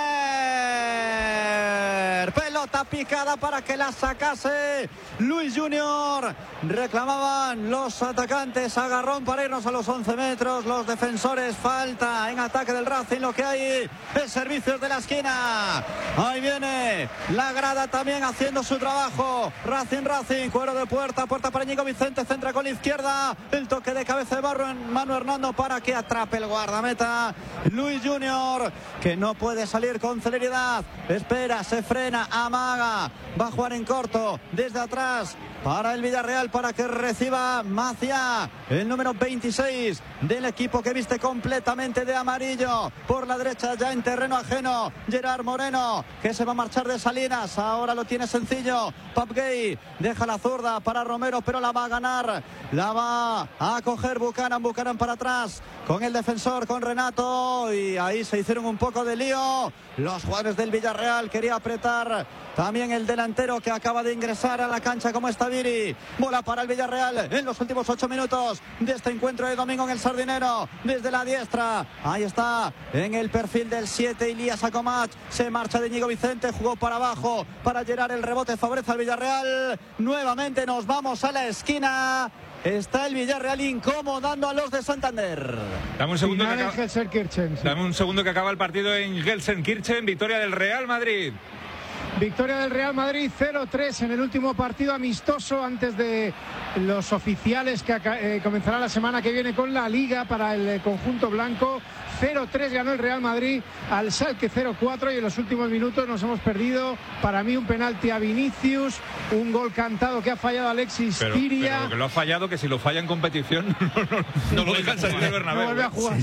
córner, pelota picada para que la sacase Luis Junior, reclamaban los atacantes, agarrón para irnos a los 11 metros, los defensores, falta en ataque del Racing, lo que hay es servicios de la esquina, ahí viene la grada también haciendo su trabajo, Racing, cuero de puerta para Íñigo Vicente, centra con la izquierda, el toque de cabeza de Barro en Manu Hernando para que atrape el guardameta Luis Junior, que no puede salir con celeridad, espera, se frena, amaga, va a jugar en corto desde atrás para el Villarreal, para que reciba Macia, el número 26 del equipo que viste completamente de amarillo. Por la derecha, ya en terreno ajeno, Gerard Moreno, que se va a marchar de Salinas, ahora lo tiene sencillo. Pap Gay deja la zurda para Romero, pero la va a ganar, la va a coger Buchanan para atrás con el defensor, con Renato, y ahí se hicieron un poco de lío los jugadores del Villarreal. Quería apretar también el delantero que acaba de ingresar a la cancha como es Zubiri. Bola para el Villarreal en los últimos 8 minutos de este encuentro de domingo en el Sardinero, desde la diestra. Ahí está, en el perfil del 7, Ilías Acomat. Se marcha de Íñigo Vicente, jugó para abajo para llenar el rebote, favorece al Villarreal. Nuevamente nos vamos a la esquina. Está el Villarreal incomodando a los de Santander. Dame un segundo que acaba el partido en Gelsenkirchen. Victoria del Real Madrid. Victoria del Real Madrid 0-3 en el último partido amistoso antes de los oficiales que comenzará la semana que viene con la Liga para el conjunto blanco. 0-3 ganó el Real Madrid al Schalke 0-4 y en los últimos minutos nos hemos perdido, para mí, un penalti a Vinicius, un gol cantado que ha fallado Alexis Tiria. Pero que lo ha fallado, que si lo falla en competición no lo dejan salir del Bernabéu. No vuelve a jugar.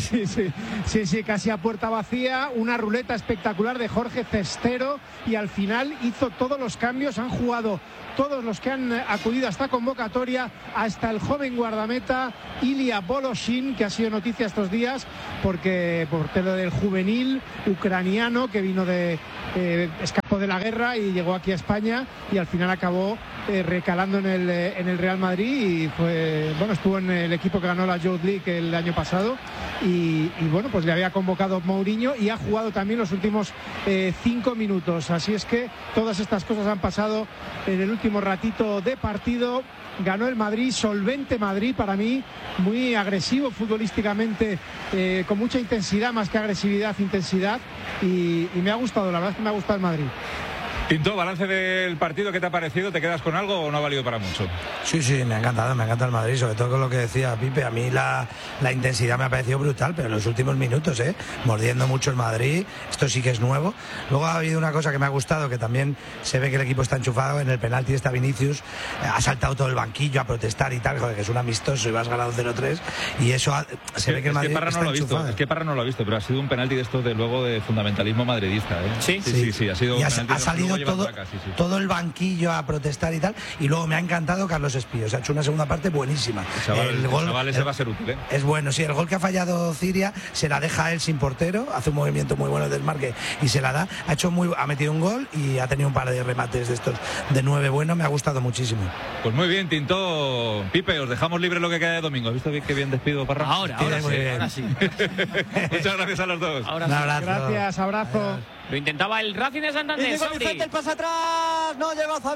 Sí, casi a puerta vacía, una ruleta espectacular de Jorge Cestero y al final hizo todos los cambios, han jugado todos los que han acudido a esta convocatoria, hasta el joven guardameta Ilya Voloshin, que ha sido noticia estos días porque por lo del juvenil ucraniano que vino escapó de la guerra y llegó aquí a España y al final acabó recalando en el Real Madrid y estuvo en el equipo que ganó la Youth League el año pasado y pues le había convocado Mourinho y ha jugado también los últimos 5 minutos, así es que todas estas cosas han pasado en el último ratito de partido. Ganó el Madrid, solvente Madrid para mí, muy agresivo futbolísticamente, con mucha intensidad, más que agresividad, intensidad, y me ha gustado, la verdad es que me ha gustado el Madrid. Tinto, balance del partido, ¿qué te ha parecido? ¿Te quedas con algo o no ha valido para mucho? Sí, me ha encantado el Madrid, sobre todo con lo que decía Pipe. A mí la intensidad me ha parecido brutal, pero en los últimos minutos, mordiendo mucho el Madrid, esto sí que es nuevo. Luego ha habido una cosa que me ha gustado, que también se ve que el equipo está enchufado. En el penalti está Vinicius, ha saltado todo el banquillo a protestar y tal, joder, que es un amistoso y vas ganado 0-3, y eso se ve que el Madrid está enchufado. Es que Parra no lo ha visto, pero ha sido un penalti de estos de luego de fundamentalismo madridista, Sí, ha sido un penalti, ha salido todo el banquillo a protestar y tal, y luego me ha encantado Carlos Espíos, ha hecho una segunda parte buenísima. El chaval ese va a ser útil, es bueno, sí, el gol que ha fallado Ciria se la deja a él sin portero, hace un movimiento muy bueno de desmarque y se la da, ha metido un gol y ha tenido un par de remates de estos de 9 buenos, me ha gustado muchísimo. Pues muy bien, Tinto. Pipe, os dejamos libre lo que queda de domingo. ¿Has visto qué bien despido, Parra? Ahora sí. Muchas gracias a los dos. Un abrazo. Gracias, abrazo. Lo intentaba el Racing de Santander. Íñigo Vicente, el pase atrás. No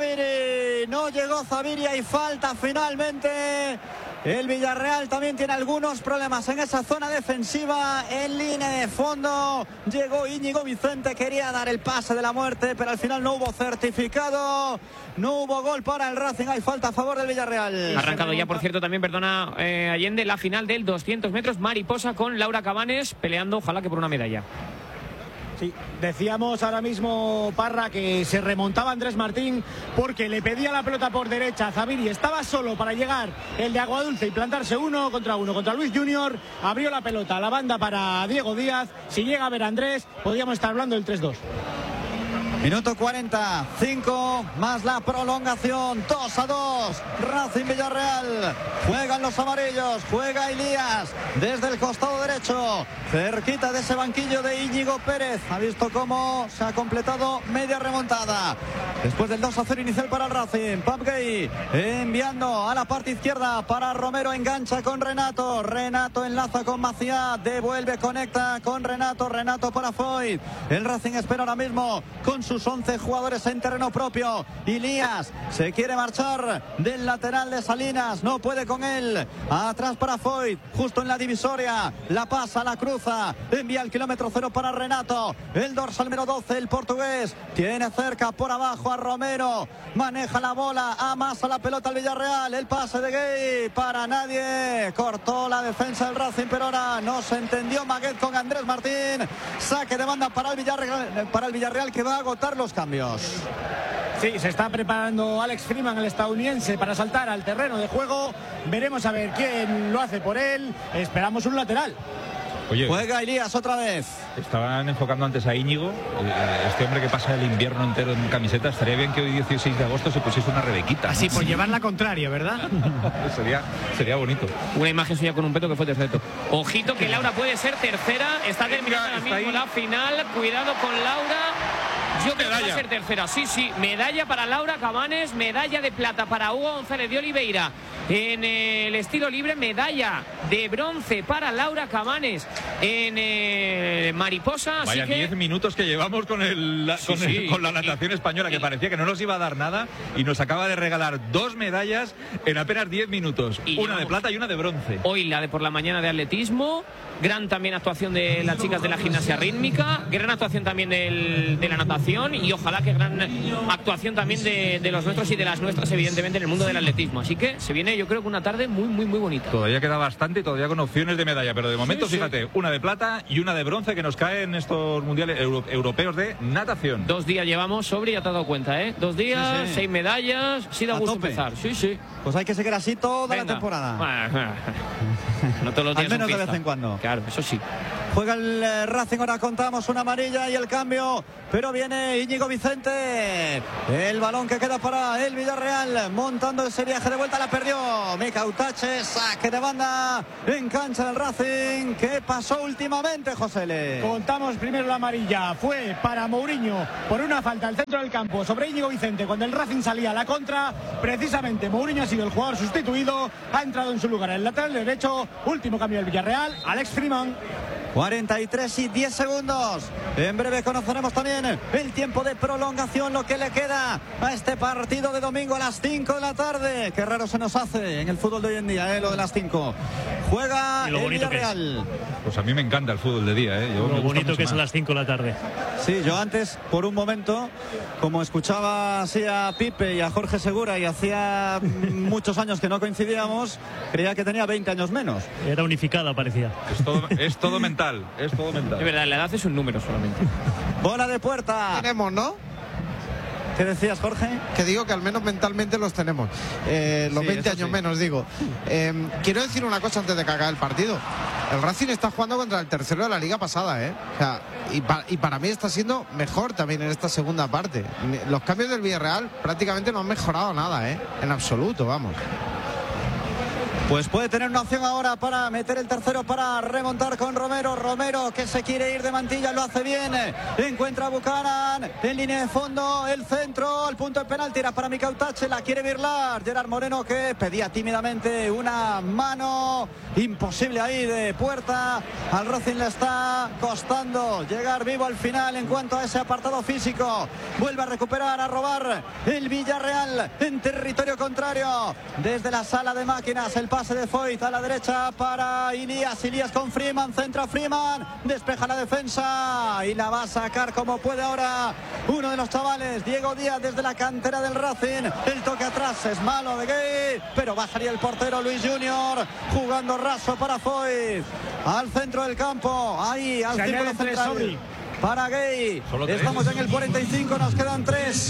llegó Zubiri. Hay falta finalmente. El Villarreal también tiene algunos problemas en esa zona defensiva. En línea de fondo llegó Íñigo Vicente, quería dar el pase de la muerte, pero al final no hubo certificado. No hubo gol para el Racing. Hay falta a favor del Villarreal. Ha arrancado ya, por cierto, también, Allende, la final del 200 metros mariposa con Laura Cabanes peleando, ojalá que por una medalla. Sí, decíamos ahora mismo, Parra, que se remontaba Andrés Martín porque le pedía la pelota por derecha a Zubiri, estaba solo para llegar el de Aguadulce y plantarse 1 contra Luis Junior, abrió la pelota a la banda para Diego Díaz. Si llega a ver a Andrés, podríamos estar hablando del 3-2. Minuto 45 más la prolongación, 2-2, Racing Villarreal. Juegan los amarillos, juega Ilías desde el costado derecho, cerquita de ese banquillo de Íñigo Pérez. Ha visto cómo se ha completado media remontada después del 2-0 inicial para el Racing. Pap Gay enviando a la parte izquierda para Romero, engancha con Renato enlaza con Maciá, devuelve, conecta con Renato para Foyt. El Racing espera ahora mismo con sus 11 jugadores en terreno propio. Ilías se quiere marchar del lateral de Salinas, no puede con él, atrás para Foyt, justo en la divisoria, la pasa, la cruza, envía el kilómetro 0 para Renato, el dorsal número 12, el portugués, tiene cerca por abajo a Romero, maneja la bola, amasa la pelota al Villarreal, el pase de Gay para nadie, cortó la defensa del Racing, pero ahora no se entendió Maguet con Andrés Martín. Saque de banda para el Villarreal que va a agotar los cambios. Sí, se está preparando Alex Freeman, el estadounidense, para saltar al terreno de juego. Veremos a ver quién lo hace por él. Esperamos un lateral. Oye, juega Ilías otra vez. Estaban enfocando antes a Íñigo, este hombre que pasa el invierno entero en camiseta. Estaría bien que hoy 16 de agosto se pusiese una rebequita, ¿no? Así, por llevar la contraria, ¿verdad? sería bonito. Una imagen suya con un peto que fue tercero. Ojito que Laura puede ser tercera. Está terminando ahora mismo la final. Cuidado con Laura. Yo creo que va a ser tercera, sí. Medalla para Laura Cabanes, medalla de plata para Hugo González de Oliveira en el estilo libre, medalla de bronce para Laura Cabanes en mariposa. Vaya 10 minutos que llevamos con la natación española, que parecía que no nos iba a dar nada y nos acaba de regalar 2 medallas en apenas 10 minutos, una de plata y una de bronce. Hoy la de por la mañana de atletismo, gran también actuación de las chicas de la gimnasia rítmica, gran actuación también de la natación y ojalá que gran actuación también de los nuestros y de las nuestras, evidentemente, en el mundo del atletismo. Así que se viene, yo creo que una tarde muy bonita. Todavía queda bastante, todavía con opciones de medalla, pero de momento, fíjate, una de plata y una de bronce que nos cae en estos mundiales europeos de natación. 2 días llevamos sobre, ya te has dado cuenta, 2 días, 6 medallas, sí da gusto empezar. Sí. Pues hay que seguir así toda la temporada. No todos los días. Al menos de vez en cuando. Claro, eso sí. Juega el Racing, ahora contamos una amarilla y el cambio, pero viene Íñigo Vicente. El balón que queda para el Villarreal, montando ese viaje de vuelta, la perdió Mica Utache, saque de banda en cancha del Racing. ¿Qué pasó últimamente, José? Contamos primero la amarilla, fue para Mourinho por una falta al centro del campo sobre Íñigo Vicente cuando el Racing salía a la contra. Precisamente Mourinho ha sido el jugador sustituido, ha entrado en su lugar el lateral derecho. Último cambio del Villarreal, Alex Freeman. 43 y 10 segundos. En breve conoceremos también el tiempo de prolongación, lo que le queda a este partido de domingo a las 5 de la tarde. Qué raro se nos hace en el fútbol de hoy en día, lo de las 5. Juega el Villarreal. Pues a mí me encanta el fútbol de día, Lo bonito que es a las 5 de la tarde. Sí, yo antes, por un momento, como escuchaba así a Pipe y a Jorge Segura y hacía muchos años que no coincidíamos, creía que tenía 20 años menos. Era unificada, parecía. Es todo mental. Es todo mental. De verdad, la edad es un número solamente. Bola de puerta. Tenemos, ¿no? ¿Qué decías, Jorge? Que digo que al menos mentalmente los tenemos. Los 20 años menos, digo. Quiero decir una cosa antes de que acabe el partido. El Racing está jugando contra el tercero de la liga pasada, O sea, y para mí está siendo mejor también en esta segunda parte. Los cambios del Villarreal prácticamente no han mejorado nada, En absoluto, vamos. Pues puede tener una opción ahora para meter el tercero, para remontar con Romero. Romero, que se quiere ir de mantilla, lo hace bien. Encuentra a Buchanan en línea de fondo, el centro, al punto de penal, tira para Mica Utache, la quiere birlar. Gerard Moreno, que pedía tímidamente una mano. Imposible ahí de puerta. Al Racing le está costando llegar vivo al final en cuanto a ese apartado físico. Vuelve a recuperar, a robar el Villarreal en territorio contrario. Desde la sala de máquinas, el pase de Foyt a la derecha para Ilías con Freeman, centra Freeman, despeja la defensa y la va a sacar como puede ahora uno de los chavales, Diego Díaz, desde la cantera del Racing. El toque atrás es malo de Gay, pero bajaría el portero Luis Junior, jugando raso para Foyt, al centro del campo, ahí al círculo central para Gay. Estamos en el 45, nos quedan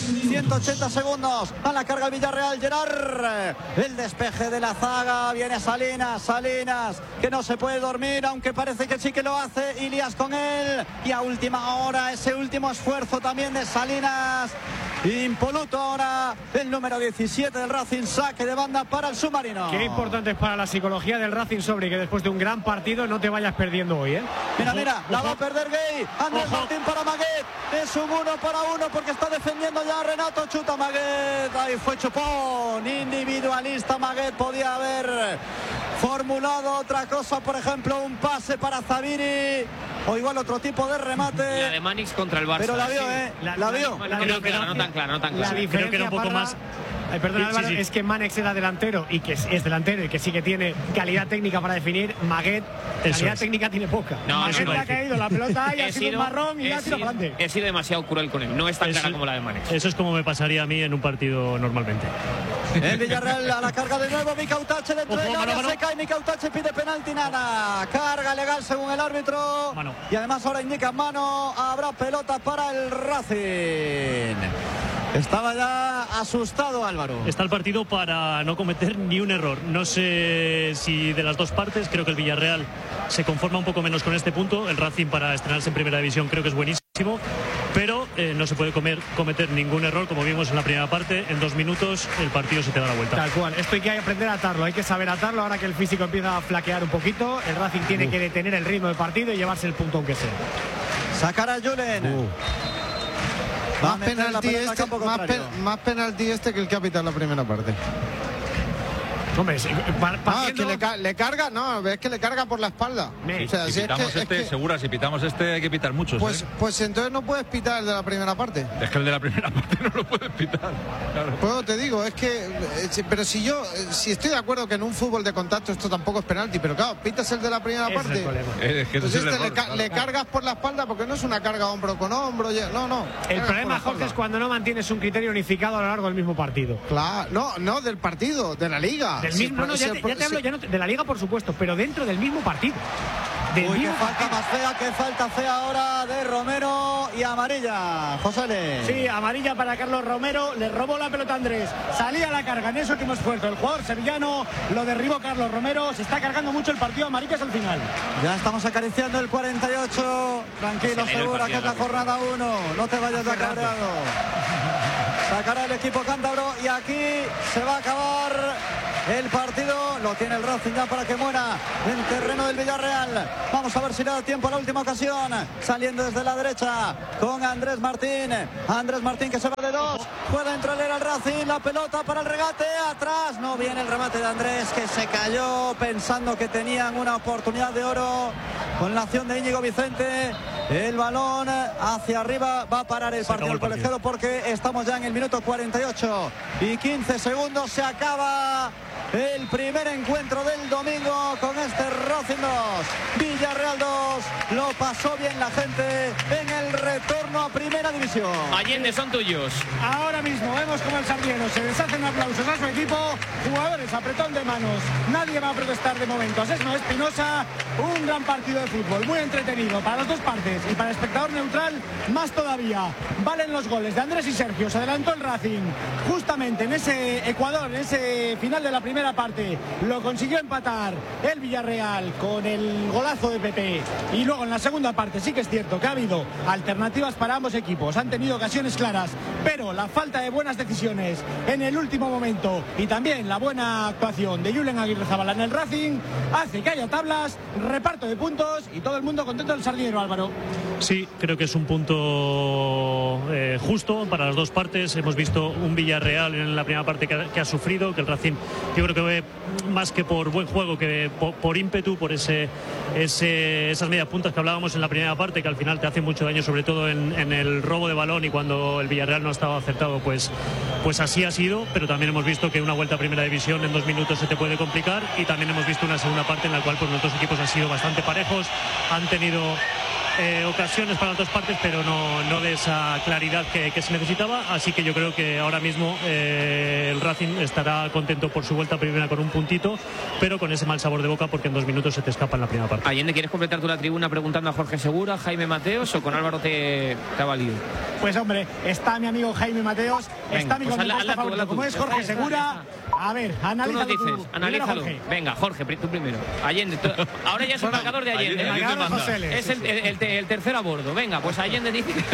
180 segundos. A la carga el Villarreal, Gerard. El despeje de la zaga, viene Salinas, que no se puede dormir, aunque parece que sí que lo hace. Ilías con él, y a última hora ese último esfuerzo también de Salinas. Impoluto ahora el número 17 del Racing, saque de banda para el submarino. Qué importante es para la psicología del Racing, sobre que después de un gran partido no te vayas perdiendo hoy, Mira, la va a perder Gay. Andrés Martín para Maguet, es un 1 para 1 porque está defendiendo ya Renato, chuta Maguet, ahí fue chupón, individualista Maguet, podía haber formulado otra cosa, por ejemplo un pase para Zaviri o igual otro tipo de remate. La de Manix contra el Barça. Pero la vio, La vio. No tan clara. Creo que era un poco más. Perdón, Álvaro, es que Manex era delantero y que es delantero y que sí que tiene calidad técnica para definir. Maguet, calidad técnica tiene poca. Maguet le ha caído la pelota y ha sido un marrón y la ha tirado para adelante. He sido demasiado cruel con él, no es tan clara como la de Manex. Eso es como me pasaría a mí en un partido normalmente. El Villarreal a la carga de nuevo, Mica Utache dentro del área, se cae Mica Utache, pide penalti, nada. Carga legal según el árbitro. Y además ahora indica mano, habrá pelota para el Racing. Estaba ya asustado Álvaro. Está el partido para no cometer ni un error. No sé si de las dos partes, creo que el Villarreal se conforma un poco menos con este punto. El Racing, para estrenarse en primera división, creo que es buenísimo, pero no se puede cometer ningún error. Como vimos en la primera parte, en 2 minutos el partido se te da la vuelta. Tal cual, esto hay que aprender a atarlo, hay que saber atarlo. Ahora que el físico empieza a flaquear un poquito, el Racing tiene que detener el ritmo del partido y llevarse el punto aunque sea. Sacar a Julen. Más penalti este que el que ha pitado la primera parte. Hombre, que le carga, no, es que le carga por la espalda. O sea, si pitamos segura, si pitamos hay que pitar muchos. Pues entonces no puedes pitar el de la primera parte. Es que el de la primera parte no lo puedes pitar. Claro. Pues te digo, es que, pero si estoy de acuerdo que en un fútbol de contacto esto tampoco es penalti, pero claro, pitas el de la primera parte. Es que pues le cargas por la espalda porque no es una carga hombro con hombro, no. El problema, Jorge, es cuando no mantienes un criterio unificado a lo largo del mismo partido. Claro, no del partido, de la liga. Del mismo, ya te hablo de la liga, por supuesto, pero dentro del mismo partido. Qué falta más fea, qué falta fea ahora de Romero y amarilla, José. Sí, amarilla para Carlos Romero, le robó la pelota a Andrés, salía a la carga en ese último esfuerzo, el jugador sevillano lo derribó Carlos Romero, se está cargando mucho el partido, amarillas al final. Ya estamos acariciando el 48, tranquilo, segura que es la jornada 1, no te vayas de cabreado. Sacará el equipo cántabro y aquí se va a acabar el partido. Lo tiene el Racing ya para que muera en terreno del Villarreal. Vamos a ver si le da tiempo a la última ocasión. Saliendo desde la derecha con Andrés Martín. Andrés Martín que se va de dos. Puede entrar al Racing. La pelota para el regate. Atrás no viene el remate de Andrés, que se cayó pensando que tenían una oportunidad de oro con la acción de Íñigo Vicente. El balón hacia arriba, va a parar el partido el colegiado porque estamos ya en el minuto 48 y 15 segundos. Se acaba el primer encuentro del domingo con este Racing 2, Villarreal 2. Lo pasó bien la gente en el retorno a primera división. Allende, son tuyos. Ahora mismo vemos como el Sardieno se deshacen aplausos a su equipo. Jugadores, apretón de manos. Nadie va a protestar de momento. Asesno Espinosa, un gran partido de fútbol, muy entretenido para las dos partes y para el espectador neutral más todavía. Valen los goles de Andrés y Sergio. Se adelantó el Racing justamente en ese Ecuador, en ese final de la primera parte. Lo consiguió empatar el Villarreal con el golazo de Pepe. Y luego en la segunda parte sí que es cierto que ha habido alternativas para ambos equipos. Han tenido ocasiones claras, pero la falta de buenas decisiones en el último momento y también la buena actuación de Julen Aguirrezabala en el Racing hace que haya tablas, reparto de puntos y todo el mundo contento del Sardinero, Álvaro. Sí, creo que es un punto justo para las dos partes. Hemos visto un Villarreal en la primera parte que ha sufrido, que el Racing yo creo que más que por buen juego, que por ímpetu, por esas medias puntas que hablábamos en la primera parte, que al final te hacen mucho daño, sobre todo en el robo de balón, y cuando el Villarreal no ha estado acertado, pues así ha sido. Pero también hemos visto que una vuelta a primera división en 2 minutos se te puede complicar, y también hemos visto una segunda parte en la cual pues los dos equipos han sido bastante parejos, han tenido ocasiones para las dos partes, pero no de esa claridad que se necesitaba. Así que yo creo que ahora mismo el Racing estará contento por su vuelta primera con un puntito, pero con ese mal sabor de boca porque en 2 minutos se te escapa en la primera parte. Allende, ¿quieres completar tú la tribuna preguntando a Jorge Segura, Jaime Mateos, o con Álvaro te ha valido? Pues hombre, está mi amigo Jaime Mateos, está mi comentarista favorito, como es Jorge Segura. A ver, analízalo tú. Analízalo. Venga, Jorge, tú primero. Allende, ahora ya es el marcador de Allende. Es el tercero a bordo. Venga, pues Allende dice que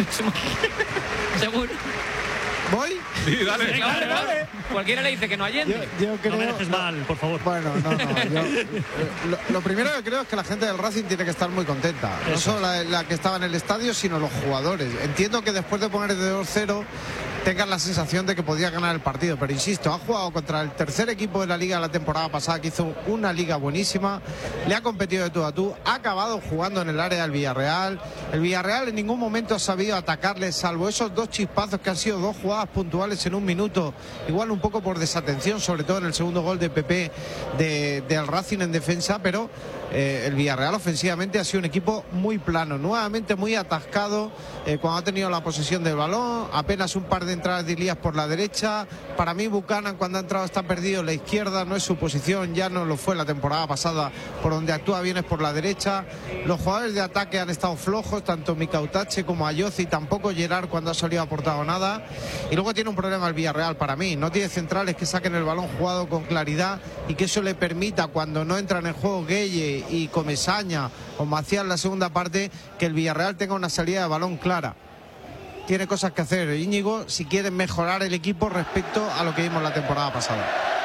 seguro. ¿Voy? Sí, dale. Dale. Cualquiera le dice que no Allende. Yo creo... No me dejes mal, por favor. Bueno, lo primero que creo es que la gente del Racing tiene que estar muy contenta. No solo la que estaba en el estadio, sino los jugadores. Entiendo que después de poner de 2-0 tengan la sensación de que podía ganar el partido, pero insisto, ha jugado contra el tercer equipo de la liga la temporada pasada, que hizo una liga buenísima, le ha competido de tú a tú, ha acabado jugando en el área del Villarreal. El Villarreal en ningún momento ha sabido atacarle, salvo esos 2 chispazos que han sido 2 jugadas puntuales en 1 minuto, igual un poco por desatención, sobre todo en el segundo gol de Pepe del Racing en defensa, pero el Villarreal ofensivamente ha sido un equipo muy plano, nuevamente muy atascado cuando ha tenido la posesión del balón, apenas un par de entradas de Elías por la derecha. Para mí Buchanan cuando ha entrado está perdido, la izquierda no es su posición, ya no lo fue la temporada pasada, por donde actúa bien es por la derecha. Los jugadores de ataque han estado flojos, tanto Mikautache como Ayozi, tampoco Gerard cuando ha salido ha aportado nada. Y luego tiene un problema el Villarreal para mí, no tiene centrales que saquen el balón jugado con claridad y que eso le permita, cuando no entran en juego Gueye y Comesaña o Maciá en la segunda parte, que el Villarreal tenga una salida de balón clara. Tiene cosas que hacer Íñigo si quiere mejorar el equipo respecto a lo que vimos la temporada pasada.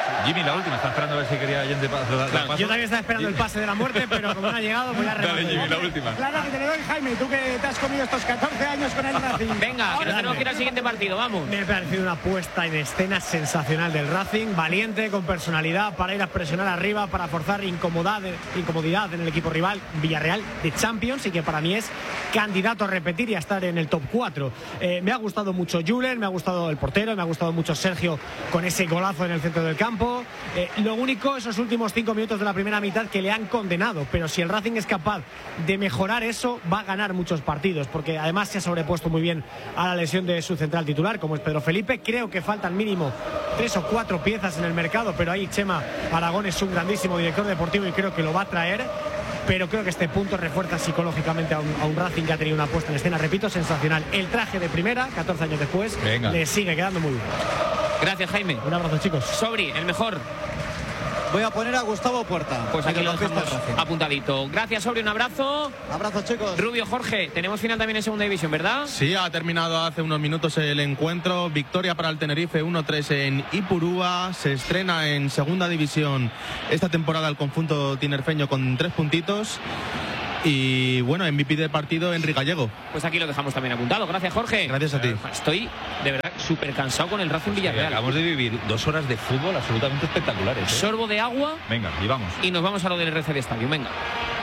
Jimmy, la última, está esperando a ver si quería Allende paso. Yo también estaba esperando el pase de la muerte, pero como no ha llegado, pues ya Dale, Jimmy, la última. Claro que te le doy, Jaime, tú que te has comido estos 14 años con el Racing. Venga, que nos tenemos que ir al siguiente partido, vamos. Me ha parecido una puesta en escena sensacional del Racing, valiente, con personalidad, para ir a presionar arriba, para forzar incomodidad en el equipo rival, Villarreal de Champions, y que para mí es candidato a repetir y a estar en el top 4. Me ha gustado mucho Julen, me ha gustado el portero, me ha gustado mucho Sergio con ese golazo en el centro del campo. Lo único, esos últimos 5 minutos de la primera mitad que le han condenado, pero si el Racing es capaz de mejorar eso, va a ganar muchos partidos, porque además se ha sobrepuesto muy bien a la lesión de su central titular, como es Pedro Felipe. Creo que faltan mínimo 3 o 4 piezas en el mercado, pero ahí Chema Aragón es un grandísimo director deportivo y creo que lo va a traer. Pero creo que este punto refuerza psicológicamente a un Racing que ha tenido una puesta en escena, repito, sensacional. El traje de primera, 14 años después, le sigue quedando muy bien. Gracias, Jaime. Un abrazo, chicos. Sobri, el mejor. Voy a poner a Gustavo Puerta. Pues aquí lo dejamos apuntadito. Gracias, Sobri, un abrazo. Abrazo, chicos. Rubio, Jorge, tenemos final también en segunda división, ¿verdad? Sí, ha terminado hace unos minutos el encuentro. Victoria para el Tenerife 1-3 en Ipurúa. Se estrena en segunda división esta temporada el conjunto tinerfeño con 3 puntitos. Y bueno, MVP del partido, Enrique Gallego. Pues aquí lo dejamos también apuntado. Gracias, Jorge. Gracias a ti. Estoy, de verdad, súper cansado con el Racing Villarreal. Acabamos de vivir 2 horas de fútbol absolutamente espectaculares. Sorbo de agua. Venga, y vamos. Y nos vamos a lo del RC de Estadio. Venga.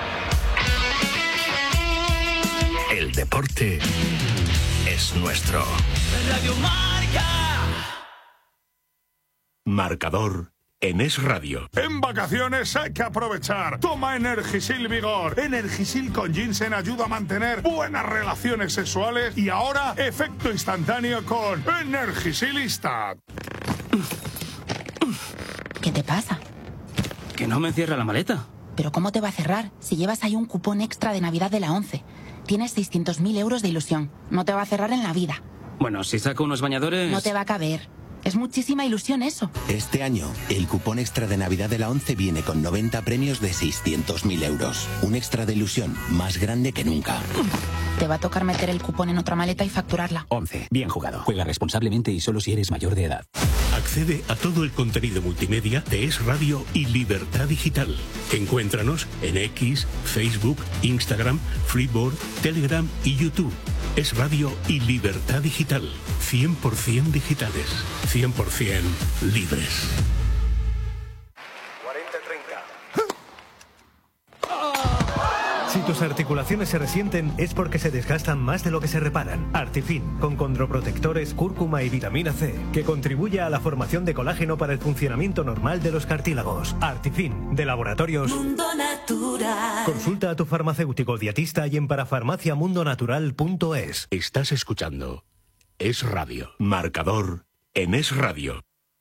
El deporte es nuestro. Radio Marca. Marcador en Es Radio. En vacaciones hay que aprovechar. Toma Energisil Vigor. Energisil con ginseng ayuda a mantener buenas relaciones sexuales y ahora efecto instantáneo con Energisilista. ¿Qué te pasa? Que no me cierra la maleta. ¿Pero cómo te va a cerrar si llevas ahí un cupón extra de Navidad de la 11? Tienes 600.000 euros de ilusión. No te va a cerrar en la vida. Bueno, si saco unos bañadores... No te va a caber. Es muchísima ilusión eso. Este año, el cupón extra de Navidad de la 11 viene con 90 premios de 600.000 euros. Un extra de ilusión más grande que nunca. Te va a tocar meter el cupón en otra maleta y facturarla. 11. Bien jugado. Juega responsablemente y solo si eres mayor de edad. Accede a todo el contenido multimedia de Es Radio y Libertad Digital. Encuéntranos en X, Facebook, Instagram, Freeboard, Telegram y YouTube. Es Radio y Libertad Digital. 100% digitales. 100% libres. 40-30. Si tus articulaciones se resienten es porque se desgastan más de lo que se reparan. Artifin, con condroprotectores, cúrcuma y vitamina C, que contribuye a la formación de colágeno para el funcionamiento normal de los cartílagos. Artifin, de Laboratorios Mundo Natural. Consulta a tu farmacéutico dietista y en parafarmaciamundonatural.es. Estás escuchando Es Radio. Marcador en Es Radio.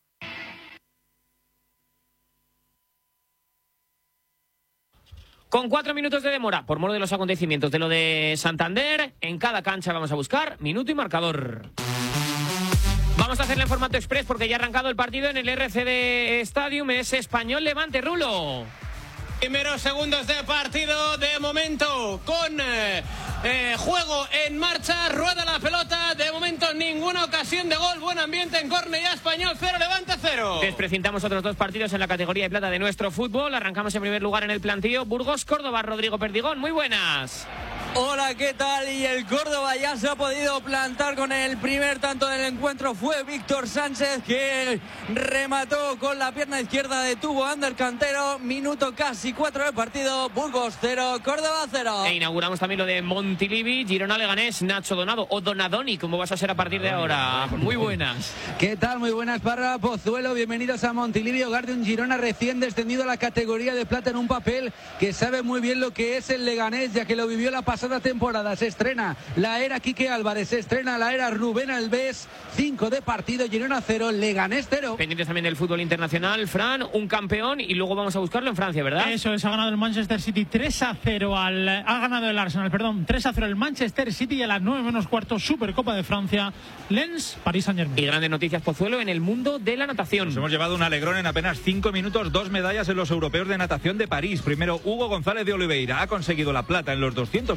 Con 4 minutos de demora, por mor de los acontecimientos de lo de Santander, en cada cancha vamos a buscar minuto y marcador. Vamos a hacerlo en formato express porque ya ha arrancado el partido en el RCD Stadium. Es Español Levante, Rulo. Primeros segundos de partido de momento con juego en marcha, rueda la pelota, de momento ninguna ocasión de gol, buen ambiente en córner, ya Español 0, Levante 0. Desprecintamos otros 2 partidos en la categoría de plata de nuestro fútbol. Arrancamos en primer lugar en el plantío Burgos Córdoba. Rodrigo Perdigón, muy buenas. Hola, ¿qué tal? Y el Córdoba ya se ha podido plantar con el primer tanto del encuentro. Fue Víctor Sánchez que remató con la pierna izquierda, detuvo a Ander Cantero. Minuto casi 4 de partido. Burgos 0, Córdoba 0. E inauguramos también lo de Montilivi, Girona Leganés, Nacho Donado o Donadoni, como vas a ser a partir de ahora. Muy buenas. ¿Qué tal? Muy buenas, Parra Pozuelo. Bienvenidos a Montilivi, hogar de un Girona recién descendido a la categoría de plata, en un papel que sabe muy bien lo que es el Leganés, ya que lo vivió la pasada temporada. Se estrena la era Quique Álvarez, se estrena la era Rubén Alves. 5 de partido, Girona 0, Leganés 0. Pendientes también del fútbol internacional, Fran, un campeón y luego vamos a buscarlo en Francia, ¿verdad? Eso es, ha ganado el Manchester City 3-0 ha ganado el Arsenal, 3-0 el Manchester City, y a las 9:15 Supercopa de Francia, Lens, París Saint-Germain. Y grandes noticias, Pozuelo, en el mundo de la natación. Nos hemos llevado un alegrón en apenas 5 minutos, 2 medallas en los europeos de natación de París. Primero, Hugo González de Oliveira ha conseguido la plata en los 200 metros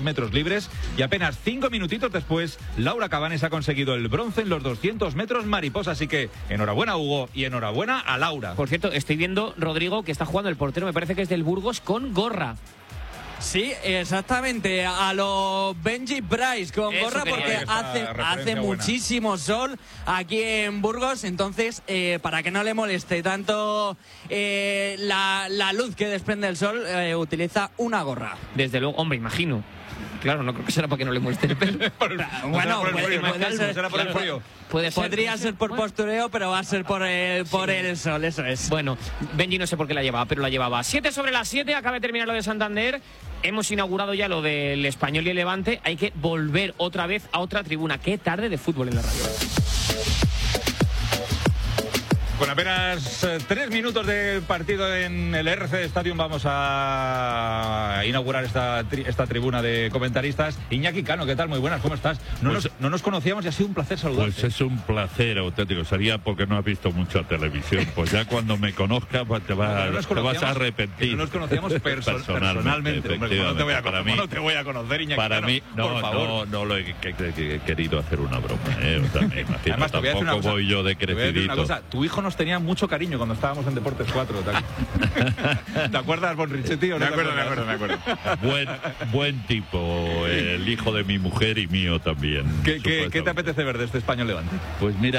metros libres y apenas 5 minutitos después, Laura Cabanes ha conseguido el bronce en los 200 metros mariposa. Así que enhorabuena, Hugo, y enhorabuena a Laura. Por cierto, estoy viendo, Rodrigo, que está jugando el portero, me parece que es del Burgos, con gorra. Sí, exactamente, a lo Benji Price con Eso gorra, porque hace muchísimo sol aquí en Burgos, entonces para que no le moleste tanto la luz que desprende el sol, utiliza una gorra. Desde luego, hombre, imagino. Claro, no creo que será para que no le muestre el pelo. Bueno, será por el frío. Podría ser por postureo, pero va a ser por el sol, eso es. Bueno, Benji no sé por qué la llevaba, pero la llevaba. 7:07, acaba de terminar lo de Santander. Hemos inaugurado ya lo del Español y el Levante. Hay que volver otra vez a otra tribuna. Qué tarde de fútbol en la radio. Con apenas 3 minutos de partido en el RC Stadium vamos a inaugurar esta tribuna de comentaristas. Iñaki Cano, ¿qué tal? Muy buenas, ¿cómo estás? No nos conocíamos y ha sido un placer saludarte. Pues es un placer auténtico. Sería porque no has visto mucha televisión. Pues ya cuando me conozcas pues te vas a arrepentir. No nos conocíamos personalmente. Hombre, no te voy a conocer, Iñaki Para Cano, mí, por favor. no lo he querido hacer una broma. O sea, me imagino, además, tampoco voy yo de crecidito. Tu hijo nos tenía mucho cariño cuando estábamos en Deportes 4. ¿Te acuerdas, Bonrichetti? Me acuerdo. Buen tipo, el hijo de mi mujer y mío también. ¿Qué te apetece ver de este Español Levante? Pues mira,